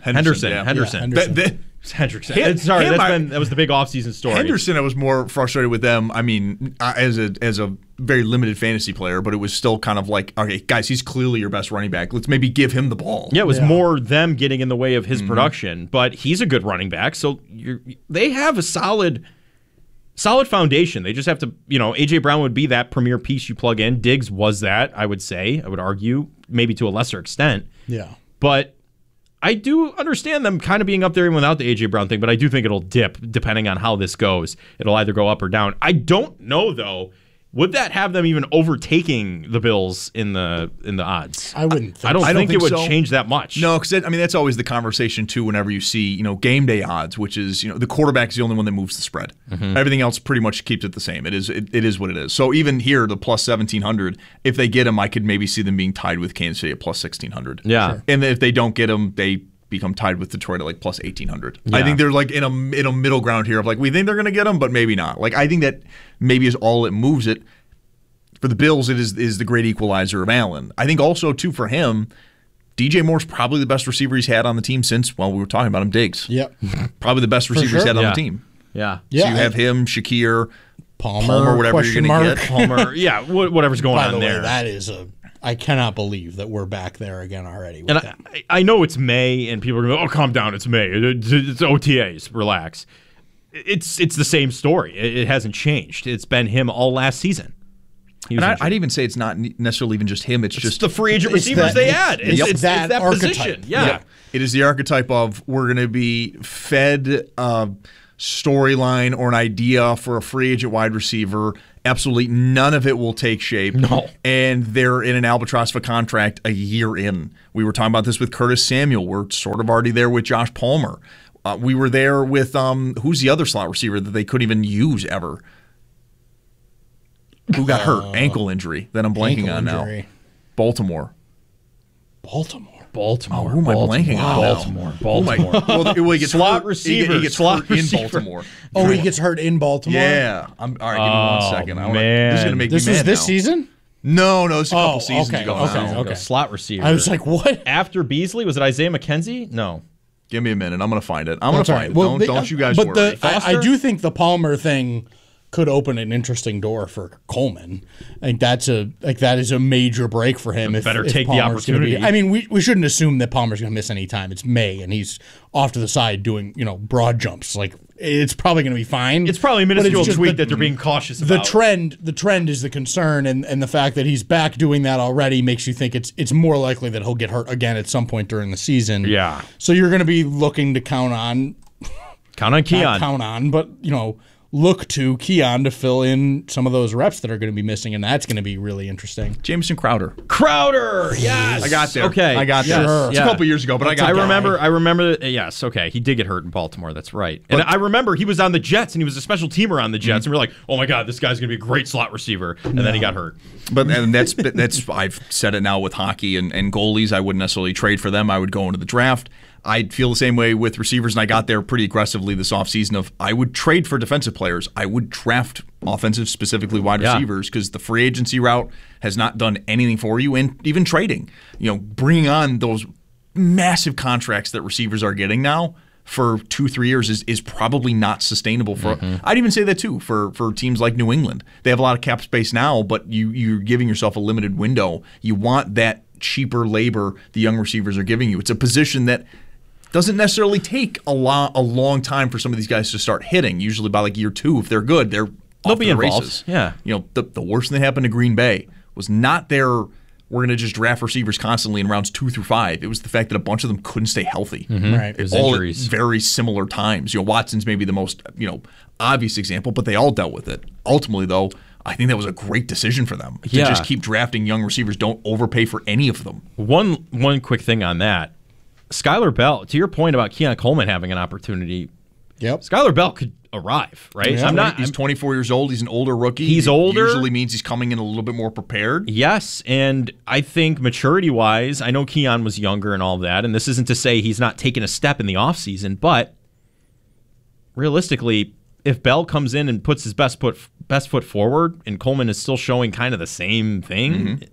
Hendrickson. That was the big offseason story. Henderson, I was more frustrated with them. I mean, as a very limited fantasy player, but it was still kind of like, okay, guys, he's clearly your best running back. Let's maybe give him the ball. Yeah, it was more them getting in the way of his production, but he's a good running back. So they have a solid foundation. They just have to, A.J. Brown would be that premier piece you plug in. Diggs was that, I would argue, maybe to a lesser extent. Yeah. But I do understand them kind of being up there even without the A.J. Brown thing, but I do think it'll dip depending on how this goes. It'll either go up or down. I don't know, though. Would that have them even overtaking the Bills in the odds? I wouldn't think I don't think it would change that much. No, because that's always the conversation, too, whenever you see game day odds, which is the quarterback's the only one that moves the spread. Everything else pretty much keeps it the same. It is what it is. So even here, the plus 1,700, if they get him, I could maybe see them being tied with Kansas City at plus 1,600. Yeah. Sure. And if they don't get him, they become tied with Detroit at plus 1,800. Yeah. I think they're in a middle ground here of we think they're going to get him, but maybe not. I think that maybe is all it moves it. For the Bills, it is the great equalizer of Allen. I think also, too, for him, DJ Moore's probably the best receiver he's had on the team since, we were talking about him, Diggs. Yep. Probably the best receiver he's had on the team. Yeah. So you have him, Shakir, Palmer, whatever you're going to get. Palmer, whatever's going on there. That is I cannot believe that we're back there again already. With And that. I know it's May, and people are going to go, oh, calm down, it's May. It's OTAs, relax. It's the same story. It hasn't changed. It's been him all last season. And I'd even say it's not necessarily even just him. It's just the free agent receivers they add. It's that position. Yeah. Yep. It is the archetype of we're going to be fed a storyline or an idea for a free agent wide receiver. Absolutely none of it will take shape. No. And they're in an albatross of a contract a year in. We were talking about this with Curtis Samuel. We're sort of already there with Josh Palmer. We were there with who's the other slot receiver that they couldn't even use ever? Who got hurt? Ankle injury that I'm blanking on now. Baltimore. Oh, who am I blanking on now? Baltimore. Well, he gets slot hurt, receiver. He gets slot hurt receiver. in Baltimore. Oh, he gets hurt in Baltimore? Yeah. All right, give me 1 second. Man. This is going to make me This mad is this now. season? No, it's a couple seasons ago now. Okay. Slot receiver. I was like, what? After Beasley, was it Isaiah McKenzie? No. Give me a minute. I'm going to find it. I'm going to find it. Well, Don't you guys but worry. I do think the Palmer thing could open an interesting door for Coleman. I think that is a major break for him. If Better if take the Palmer's gonna opportunity. I mean, we shouldn't assume that Palmer's going to miss any time. It's May, and he's off to the side doing broad jumps. Like it's probably going to be fine. It's probably a But it's minuscule just tweak that they're being cautious about. The trend is the concern, and the fact that he's back doing that already makes you think it's more likely that he'll get hurt again at some point during the season. Yeah. So you're going to be looking to count on Keon. not count on, but look to Keon to fill in some of those reps that are going to be missing, and that's going to be really interesting. Jamison Crowder. Crowder, yes. I got there. Okay. I got there. Sure. It's a couple years ago, but I got there. I remember. Yes, okay. He did get hurt in Baltimore. That's right. And I remember he was on the Jets, and he was a special teamer on the Jets, and we were like, oh my God, this guy's going to be a great slot receiver. And then he got hurt. But that's I've said it now with hockey and goalies. I wouldn't necessarily trade for them. I would go into the draft. I feel the same way with receivers, and I got there pretty aggressively this offseason of I would trade for defensive players. I would draft offensive, specifically wide receivers, because the free agency route has not done anything for you, and even trading. Bringing on those massive contracts that receivers are getting now for 2-3 years is probably not sustainable for. I'd even say that too for teams like New England. They have a lot of cap space now, but you're giving yourself a limited window. You want that cheaper labor the young receivers are giving you. It's a position that doesn't necessarily take a long time for some of these guys to start hitting. Usually by like year 2, if they're good, they'll be involved. Races. Yeah. The worst thing that happened to Green Bay was not we're going to just draft receivers constantly in rounds 2 through 5. It was the fact that a bunch of them couldn't stay healthy. Right. It was all injuries. at very similar times. Watson's maybe the most obvious example, but they all dealt with it. Ultimately, though, I think that was a great decision for them to just keep drafting young receivers. Don't overpay for any of them. One quick thing on that. Skylar Bell, to your point about Keon Coleman having an opportunity, Skylar Bell could arrive, right? Yeah. He's 24 years old. He's an older rookie. He's older. It usually means he's coming in a little bit more prepared. Yes, and I think maturity-wise, I know Keon was younger and all that, and this isn't to say he's not taking a step in the offseason, but realistically, if Bell comes in and puts his best foot forward and Coleman is still showing kind of the same thing,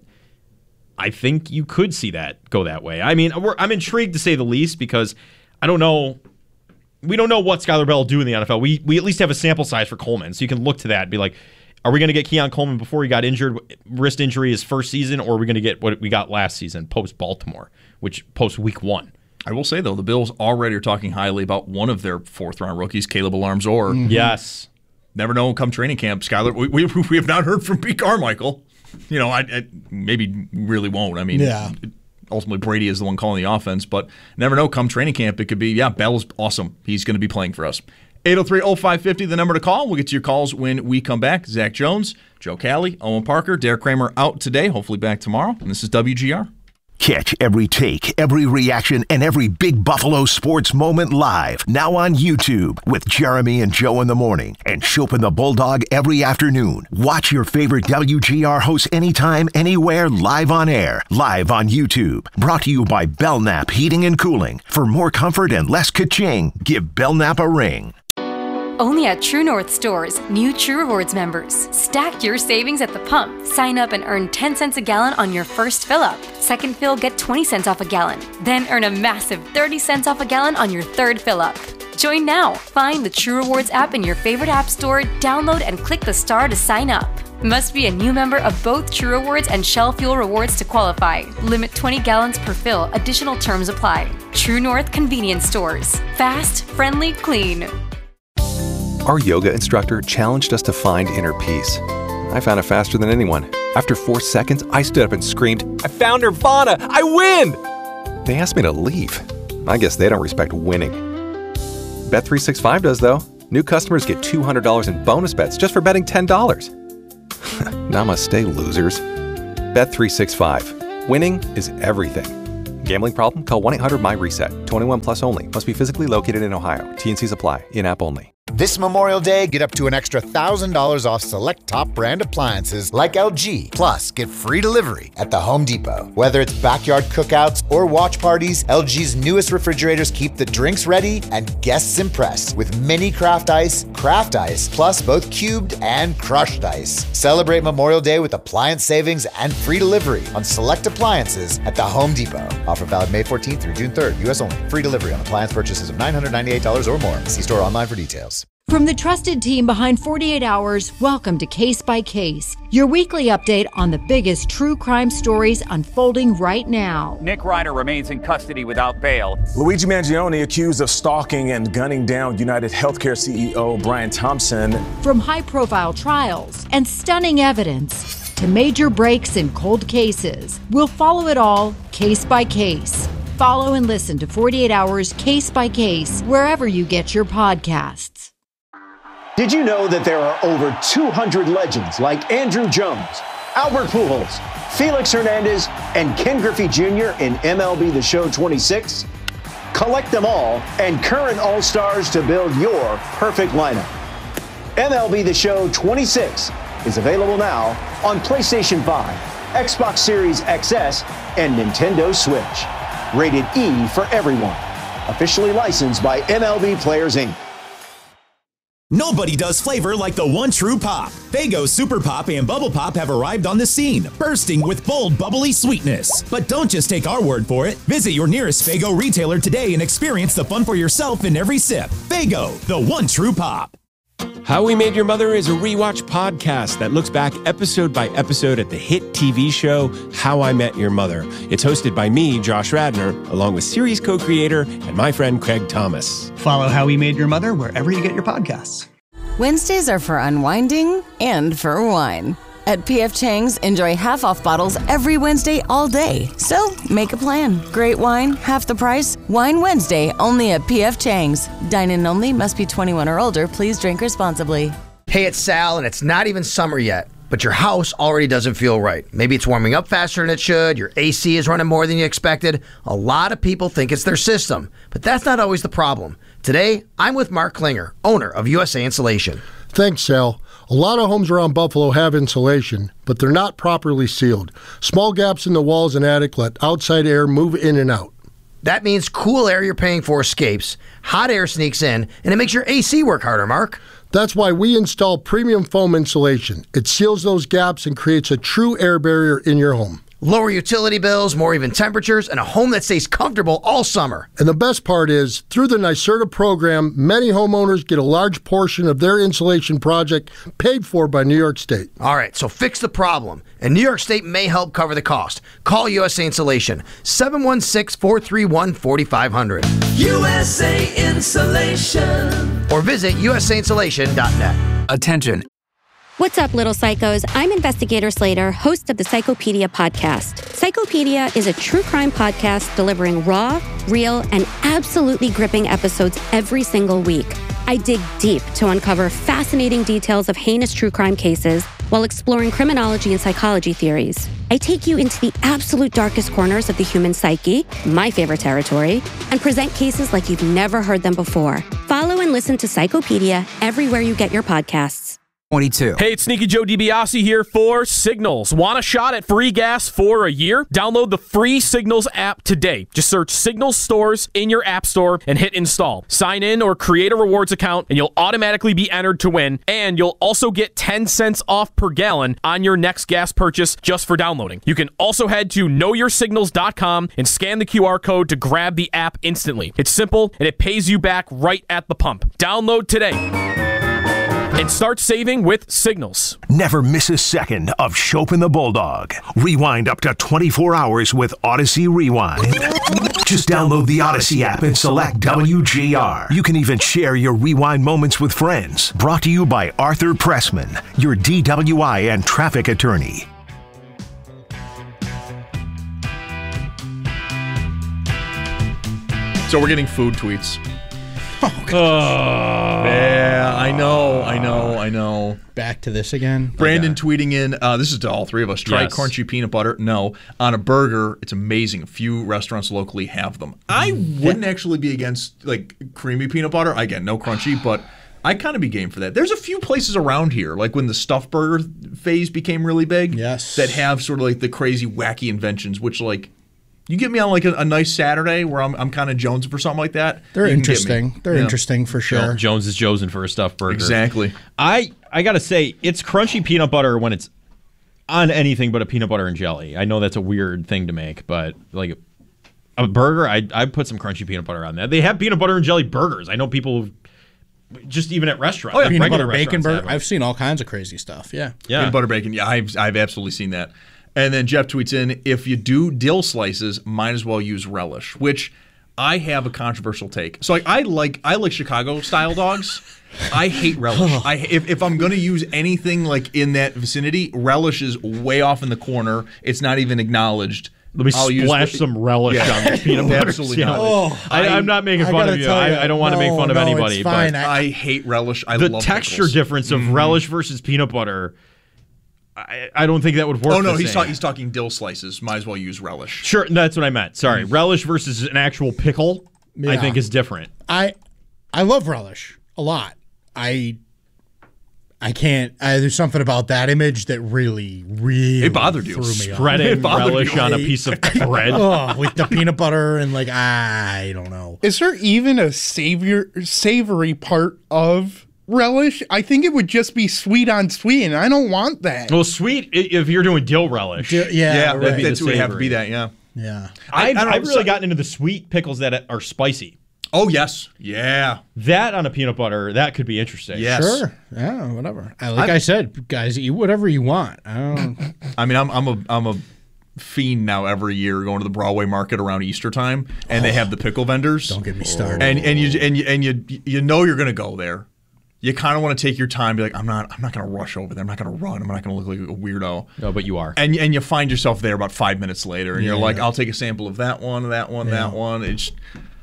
I think you could see that go that way. I mean, I'm intrigued to say the least because I don't know. We don't know what Skylar Bell will do in the NFL. We at least have a sample size for Coleman, so you can look to that and be like, are we going to get Keon Coleman before he got injured, wrist injury his first season, or are we going to get what we got last season, post-Baltimore, which post-week 1? I will say, though, the Bills already are talking highly about one of their 4th-round rookies, Caleb Alarm-Zor. Yes. Never know come training camp. Skylar, we have not heard from Pete Carmichael. I maybe really won't. I mean, ultimately Brady is the one calling the offense, but never know come training camp. It could be, Bell's awesome. He's going to be playing for us. 803-0550, the number to call. We'll get to your calls when we come back. Zach Jones, Joe Cali, Owen Parker, Derek Kramer out today, hopefully back tomorrow. And this is WGR. Catch every take, every reaction, and every Big Buffalo sports moment live. Now on YouTube with Jeremy and Joe in the morning and Shope and the Bulldog every afternoon. Watch your favorite WGR hosts anytime, anywhere, live on air. Live on YouTube. Brought to you by Belknap Heating and Cooling. For more comfort and less ka-ching, give Belknap a ring. Only at True North stores, new True Rewards members. Stack your savings at the pump. Sign up and earn 10 cents a gallon on your first fill-up. Second fill, get 20 cents off a gallon. Then earn a massive 30 cents off a gallon on your third fill-up. Join now. Find the True Rewards app in your favorite app store, download and click the star to sign up. Must be a new member of both True Rewards and Shell Fuel Rewards to qualify. Limit 20 gallons per fill. Additional terms apply. True North Convenience Stores. Fast, friendly, clean. Our yoga instructor challenged us to find inner peace. I found it faster than anyone. After 4 seconds, I stood up and screamed, "I found Nirvana! I win!" They asked me to leave. I guess they don't respect winning. Bet365 does, though. New customers get $200 in bonus bets just for betting $10. Namaste, losers. Bet365. Winning is everything. Gambling problem? Call 1-800-MY-RESET. 21 plus only. Must be physically located in Ohio. T&Cs apply. In-app only. This Memorial Day, get up to an extra $1,000 off select top brand appliances like LG. Plus, get free delivery at the Home Depot. Whether it's backyard cookouts or watch parties, LG's newest refrigerators keep the drinks ready and guests impressed with mini craft ice, plus both cubed and crushed ice. Celebrate Memorial Day with appliance savings and free delivery on select appliances at the Home Depot. Offer valid May 14th through June 3rd, U.S. only. Free delivery on appliance purchases of $998 or more. See store online for details. From the trusted team behind 48 Hours, welcome to Case by Case, your weekly update on the biggest true crime stories unfolding right now. Nick Ryder remains in custody without bail. Luigi Mangione accused of stalking and gunning down United Healthcare CEO Brian Thompson. From high-profile trials and stunning evidence to major breaks in cold cases, we'll follow it all case by case. Follow and listen to 48 Hours Case by Case wherever you get your podcasts. Did you know that there are over 200 legends like Andrew Jones, Albert Pujols, Felix Hernandez, and Ken Griffey Jr. in MLB The Show 26? Collect them all and current All-Stars to build your perfect lineup. MLB The Show 26 is available now on PlayStation 5, Xbox Series XS, and Nintendo Switch. Rated E for everyone. Officially licensed by MLB Players, Inc. Nobody does flavor like the one true pop. Faygo Super Pop and Bubble Pop have arrived on the scene, bursting with bold, bubbly sweetness. But don't just take our word for it. Visit your nearest Faygo retailer today and experience the fun for yourself in every sip. Faygo, the one true pop. How We Made Your Mother is a rewatch podcast that looks back episode by episode at the hit TV show How I Met Your Mother. It's hosted by me, Josh Radnor, along with series co-creator and my friend Craig Thomas. Follow How We Made Your Mother wherever you get your podcasts. Wednesdays are for unwinding and for wine. At P.F. Chang's, enjoy half-off bottles every Wednesday all day. So, make a plan. Great wine, half the price. Wine Wednesday, only at P.F. Chang's. Dine-in only, must be 21 or older. Please drink responsibly. Hey, it's Sal, and it's not even summer yet, but your house already doesn't feel right. Maybe it's warming up faster than it should, your AC is running more than you expected. A lot of people think it's their system, but that's not always the problem. Today, I'm with Mark Klinger, owner of USA Insulation. Thanks, Sal. A lot of homes around Buffalo have insulation, but they're not properly sealed. Small gaps in the walls and attic let outside air move in and out. That means cool air you're paying for escapes, hot air sneaks in, and it makes your AC work harder, Mark. That's why we install premium foam insulation. It seals those gaps and creates a true air barrier in your home. Lower utility bills, more even temperatures, and a home that stays comfortable all summer. And the best part is, through the NYSERDA program, many homeowners get a large portion of their insulation project paid for by New York State. All right, so fix the problem, and New York State may help cover the cost. Call USA Insulation, 716-431-4500. USA Insulation. Or visit usainsulation.net. Attention. What's up, little psychos? I'm Investigator Slater, host of the Psychopedia podcast. Psychopedia is a true crime podcast delivering raw, real, and absolutely gripping episodes every single week. I dig deep to uncover fascinating details of heinous true crime cases while exploring criminology and psychology theories. I take you into the absolute darkest corners of the human psyche, my favorite territory, and present cases like you've never heard them before. Follow and listen to Psychopedia everywhere you get your podcasts. 22. Hey, it's Sneaky Joe DiBiase here for Signals. Want a shot at free gas for a year? Download the free Signals app today. Just search Signals Stores in your app store and hit install. Sign in or create a rewards account and you'll automatically be entered to win. And you'll also get 10 cents off per gallon on your next gas purchase just for downloading. You can also head to knowyoursignals.com and scan the QR code to grab the app instantly. It's simple and it pays you back right at the pump. Download today. and start saving with Signals. Never miss a second of Chopin the Bulldog. Rewind up to 24 hours with Odyssey Rewind. Just download the Odyssey app and select WGR. You can even share your rewind moments with friends. Brought to you by Arthur Pressman, your DWI and traffic attorney. So we're getting food tweets. Oh, God. Yeah, I know. Back to this again. Brandon tweeting in, this is to all three of us. Try Yes. crunchy peanut butter. No. On a burger, it's amazing. A few restaurants locally have them. I wouldn't actually be against like creamy peanut butter. Again, no crunchy, but I kind of be game for that. There's a few places around here, like when the stuffed burger phase became really big, that have sort of like the crazy, wacky inventions, which like you get me on like a nice Saturday where I'm kind of jonesing for something like that. They're you can get interesting. me. They're Yeah. interesting for sure. Jones is Josen for a stuffed burger. Exactly. I gotta say, it's crunchy peanut butter when it's on anything but a peanut butter and jelly. I know that's a weird thing to make, but like a burger, I put some crunchy peanut butter on that. They have peanut butter and jelly burgers. I know people just even at restaurants. Oh, yeah, peanut butter regular bacon restaurants have burger. them. I've seen all kinds of crazy stuff. Yeah. Peanut butter bacon. Yeah, I've absolutely seen that. And then Jeff tweets in, if you do dill slices, might as well use relish, which I have a controversial take. So I like Chicago style dogs. I hate relish. If I'm going to use anything like in that vicinity, relish is way off in the corner. It's not even acknowledged. Let me splash some relish on this peanut butter Absolutely sandwich. not. I'm not making fun of you. I don't want to make fun of anybody. It's fine. But I hate relish. I the love texture pickles. difference of relish versus peanut butter, I don't think that would work. Oh no, the he's same. talking dill slices. Might as well use relish. Sure, that's what I meant. Sorry, relish versus an actual pickle, I Yeah. think is different. I love relish a lot. I can't. There's something about that image that really It bothered you. threw me off. Spreading relish on a piece of bread. Oh, with the peanut butter and like I don't know. Is there even a savory part of relish? I think it would just be sweet on sweet, and I don't want that. Well, sweet if you're doing dill relish. Yeah, right. That would have to be that. Yeah. Yeah. I've really gotten into the sweet pickles that are spicy. Oh yes, yeah. That on a peanut butter, that could be interesting. Yes. Sure. Yeah, whatever. I said, guys, eat whatever you want. I don't. I mean, I'm a fiend now every year going to the Broadway market around Easter time, and they have the pickle vendors. Don't get me started. And you know you're gonna go there. You kind of want to take your time, be like, I'm not going to rush over there. I'm not going to run. I'm not going to look like a weirdo. No, but you are. And you find yourself there about 5 minutes later, and you're Yeah. like, I'll take a sample of that one, that one, that one. It's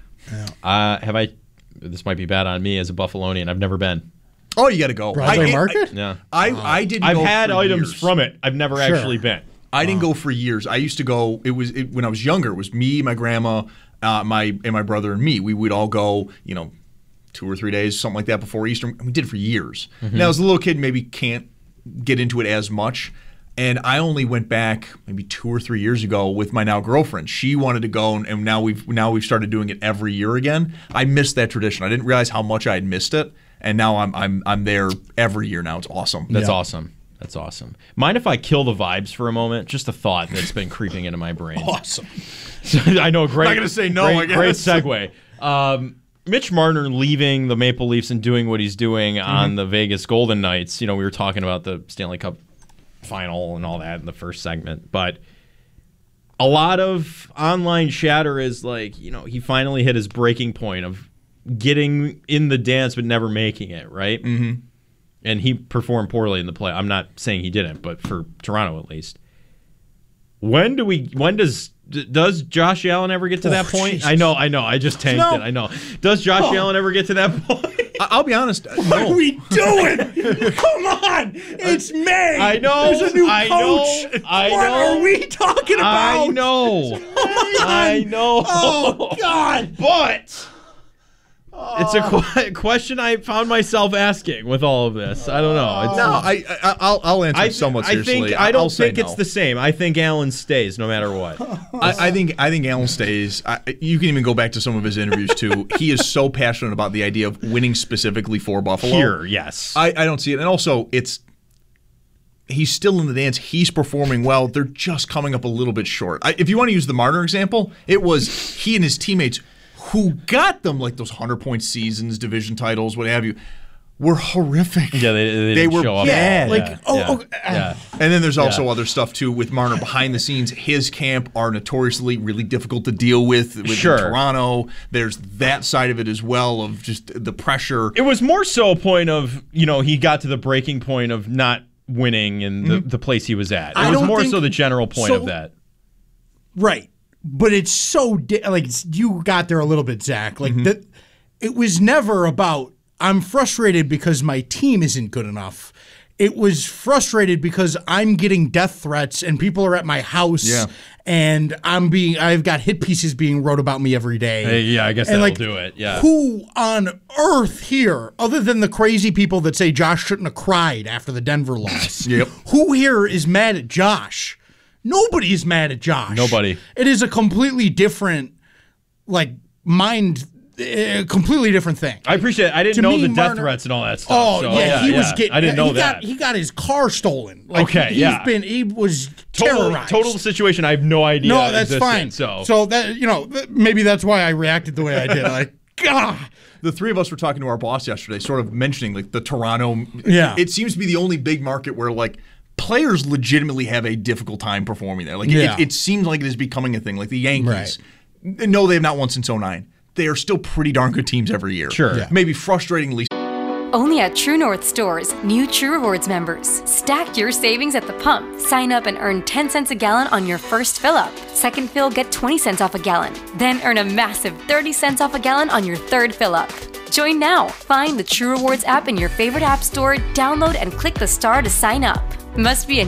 This might be bad on me as a Buffalonian. I've never been. oh, you got to go. Broadway Market? Yeah. I didn't. I've go had for items years. from it. I've never actually been. I didn't go for years. I used to go. When I was younger. It was me, my grandma, my brother, and me. We would all go. 2 or 3 days, something like that, before Easter. And we did it for years. Now, as a little kid, maybe can't get into it as much. And I only went back maybe 2 or 3 years ago with my now girlfriend. She wanted to go, and now we've started doing it every year again. I missed that tradition. I didn't realize how much I had missed it, and now I'm there every year now. It's awesome. That's awesome. That's awesome. Mind if I kill the vibes for a moment? Just a thought that's been creeping into my brain. Awesome. So, I know, great. I'm not gonna say no, I Great guess. segue. Mitch Marner leaving the Maple Leafs and doing what he's doing on the Vegas Golden Knights. We were talking about the Stanley Cup final and all that in the first segment, but a lot of online chatter is like, he finally hit his breaking point of getting in the dance but never making it, right? Mm-hmm. And he performed poorly in the play. I'm not saying he didn't, but for Toronto at least. Does Josh Allen ever get to that point? Jesus. I know. I just tanked it. I know. Does Josh Allen ever get to that point? I'll be honest. What are we doing? Come on. It's May. I know. There's a new I coach. know. I what know. are we talking about? I know. Come on. I know. Oh, God. But it's a question I found myself asking with all of this. I don't know. I'll answer somewhat seriously. I don't I'll say think it's the same. I think Allen stays no matter what. I think Allen stays. You can even go back to some of his interviews too. He is so passionate about the idea of winning specifically for Buffalo. Here, yes. I don't see it. And also, he's still in the dance. He's performing well. They're just coming up a little bit short. If you want to use the Marner example, it was he and his teammates who got them like those 100-point seasons, division titles, what have you. were horrific. Yeah, they didn't were show up. bad. And then there's also other stuff too with Marner behind the scenes. His camp are notoriously really difficult to deal with Toronto. There's that side of it as well, of just the pressure. It was more so a point of, he got to the breaking point of not winning in the place he was at. It was more so the general point of that. Right. But it's so you got there a little bit, Zach. It was never about I'm frustrated because my team isn't good enough. It was frustrated because I'm getting death threats and people are at my house and I've got hit pieces being wrote about me every day. I guess that'll do it. Yeah. Who on earth here, other than the crazy people that say Josh shouldn't have cried after the Denver loss, who here is mad at Josh? Nobody is mad at Josh. Nobody. It is a completely different, completely different thing. I appreciate it. I didn't know the death threats and all that stuff. Oh, so, he was getting. I didn't know that. He got his car stolen. He was terrorized. Total situation. I have no idea. No, that's fine. So that maybe that's why I reacted the way I did. God. The three of us were talking to our boss yesterday, sort of mentioning the Toronto. Yeah. It seems to be the only big market where players legitimately have a difficult time performing there. It seems like it is becoming a thing. Like the Yankees, no, they have not won since 2009. They are still pretty darn good teams every year. Sure. Yeah. Maybe frustratingly. Only at True North stores, new True Rewards members. Stack your savings at the pump. Sign up and earn 10 cents a gallon on your first fill up. Second fill, get 20 cents off a gallon. Then earn a massive 30 cents off a gallon on your third fill up. Join now. Find the True Rewards app in your favorite app store, download and click the star to sign up. Must be a